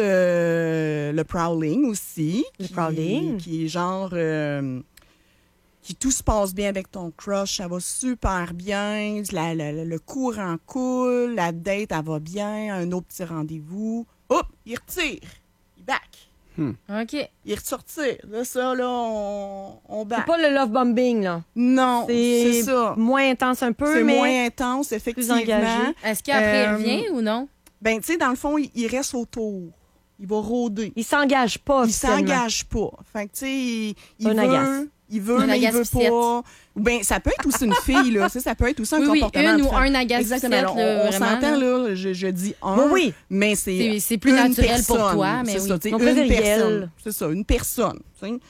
le, le prowling aussi. Le qui- prowling. Qui est genre... euh, qui tout se passe bien avec ton crush, ça va super bien, la- la- la- le courant coule, la date, elle va bien, un autre petit rendez-vous. Hop, il retire, il back. OK. Il ressortir. Là, ça, là, on, on C'est back. pas le love bombing, là. Non, c'est C'est ça. moins intense un peu, C'est mais moins intense, effectivement. engagé. Est-ce qu'après, Euh, il revient ou non? Ben, tu sais, dans le fond, il, il reste autour. Il va rôder. il s'engage pas Il officiellement. s'engage pas. Fait que, tu sais, il, il Un veut, agace. il veut, Un mais il agace veut pissette. pas. Ou ben, ça peut être aussi une fille, là. Ça, ça peut être aussi un Oui, oui, comportement. une de ou femme. un agace Exactement. pissette, On, là, on vraiment, s'entend, là. là, je, je dis un, Oui, oui. mais c'est C'est- c'est plus une naturel pour personne. toi, mais c'est oui. ça, tu sais, Au une pluriel. personne. C'est ça, une personne. tu sais.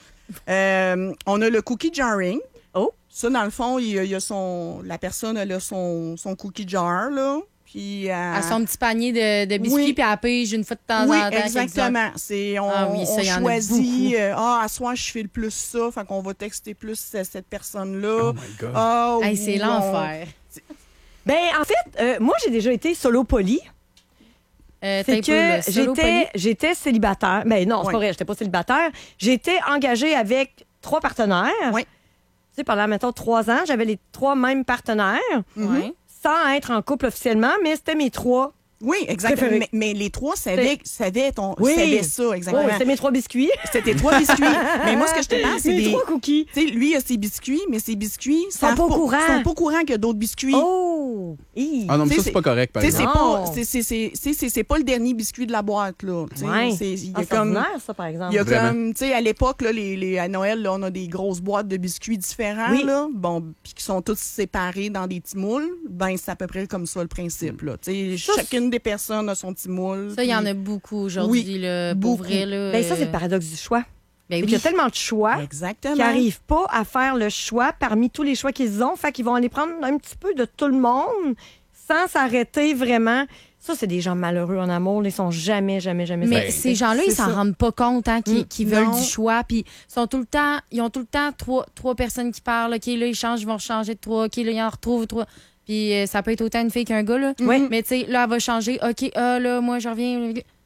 Euh, on a le cookie jarring. Oh. Ça, dans le fond, il y a, il y a son, la personne, elle a son, son cookie jar, là. Puis, euh, À son petit panier de, de biscuits, oui. puis elle pige une fois de temps oui, en temps. quelques heures. exactement. C'est, on Ah oui, ça, on il y en a choisit, beaucoup. euh, ah, à soir, je fais le plus ça, fait qu'on va texter plus euh, cette personne-là. Oh my God. Ah, Hey, ou c'est on- l'enfer. Ben, en fait, euh, moi, j'ai déjà été solo poly. Euh, C'est t'as un peu, que le solo j'étais, poly? j'étais célibataire. Ben non, c'est Ouais. pas vrai, j'étais pas célibataire. J'étais engagée avec trois partenaires. Oui. Tu sais, pendant, mettons, trois ans, j'avais les trois mêmes partenaires, Mhm. sans être en couple officiellement, mais c'était mes trois. Oui, exactement. Préféré. Mais, mais les trois savaient, savaient, ton, Oui. savaient ça, exactement. Ouais, c'était mes trois biscuits. C'était trois biscuits. Mais moi, ce que je te parle, c'est Mes des... trois cookies. Tu sais, lui, il a ses biscuits, mais ses biscuits... Sont savent pas au courant. sont pas au courant qu'il y a d'autres biscuits. Oh! Hi. Ah non, mais T'sais, ça, c'est pas correct, par Tu sais, c'est exemple. pas, c'est- c'est- c'est- c'est- c'est- c'est pas le dernier biscuit de la boîte, là. T'sais, Ouais. c'est- il y Ah, a c'est comme... ordinaire, ça, par exemple. Il y a Vraiment. comme, tu sais, à l'époque, là, les, les, à Noël, là, on a des grosses boîtes de biscuits différents, Oui. là, bon, puis qui sont tous séparés dans des petits moules. Ben, c'est à peu près comme ça le principe, là. Tu sais, Ça, chacune des personnes a son petit moule. Ça, il y en puis- a beaucoup aujourd'hui, Oui, là, pour beaucoup. vrai. Là, Ben, ça, c'est euh, le paradoxe du choix. Ben Il oui. y a tellement de choix Exactement. qui n'arrivent pas à faire le choix parmi tous les choix qu'ils ont. Fait qu'ils vont aller prendre un petit peu de tout le monde sans s'arrêter vraiment. Ça, c'est des gens malheureux en amour. Ils sont jamais, jamais, jamais Mais satisfaits. ces gens-là, ils c'est s'en ça. rendent pas compte, hein, qu'ils Mm, qu'ils veulent non. du choix. Puis ils sont tout le temps, ils ont tout le temps trois, trois personnes qui parlent. OK, là, ils changent, ils vont changer de trois. OK, là, ils en retrouvent trois. Puis euh, ça peut être autant une fille qu'un gars, là. Oui. Mais tu sais, là, elle va changer. OK, ah, là, moi, je reviens.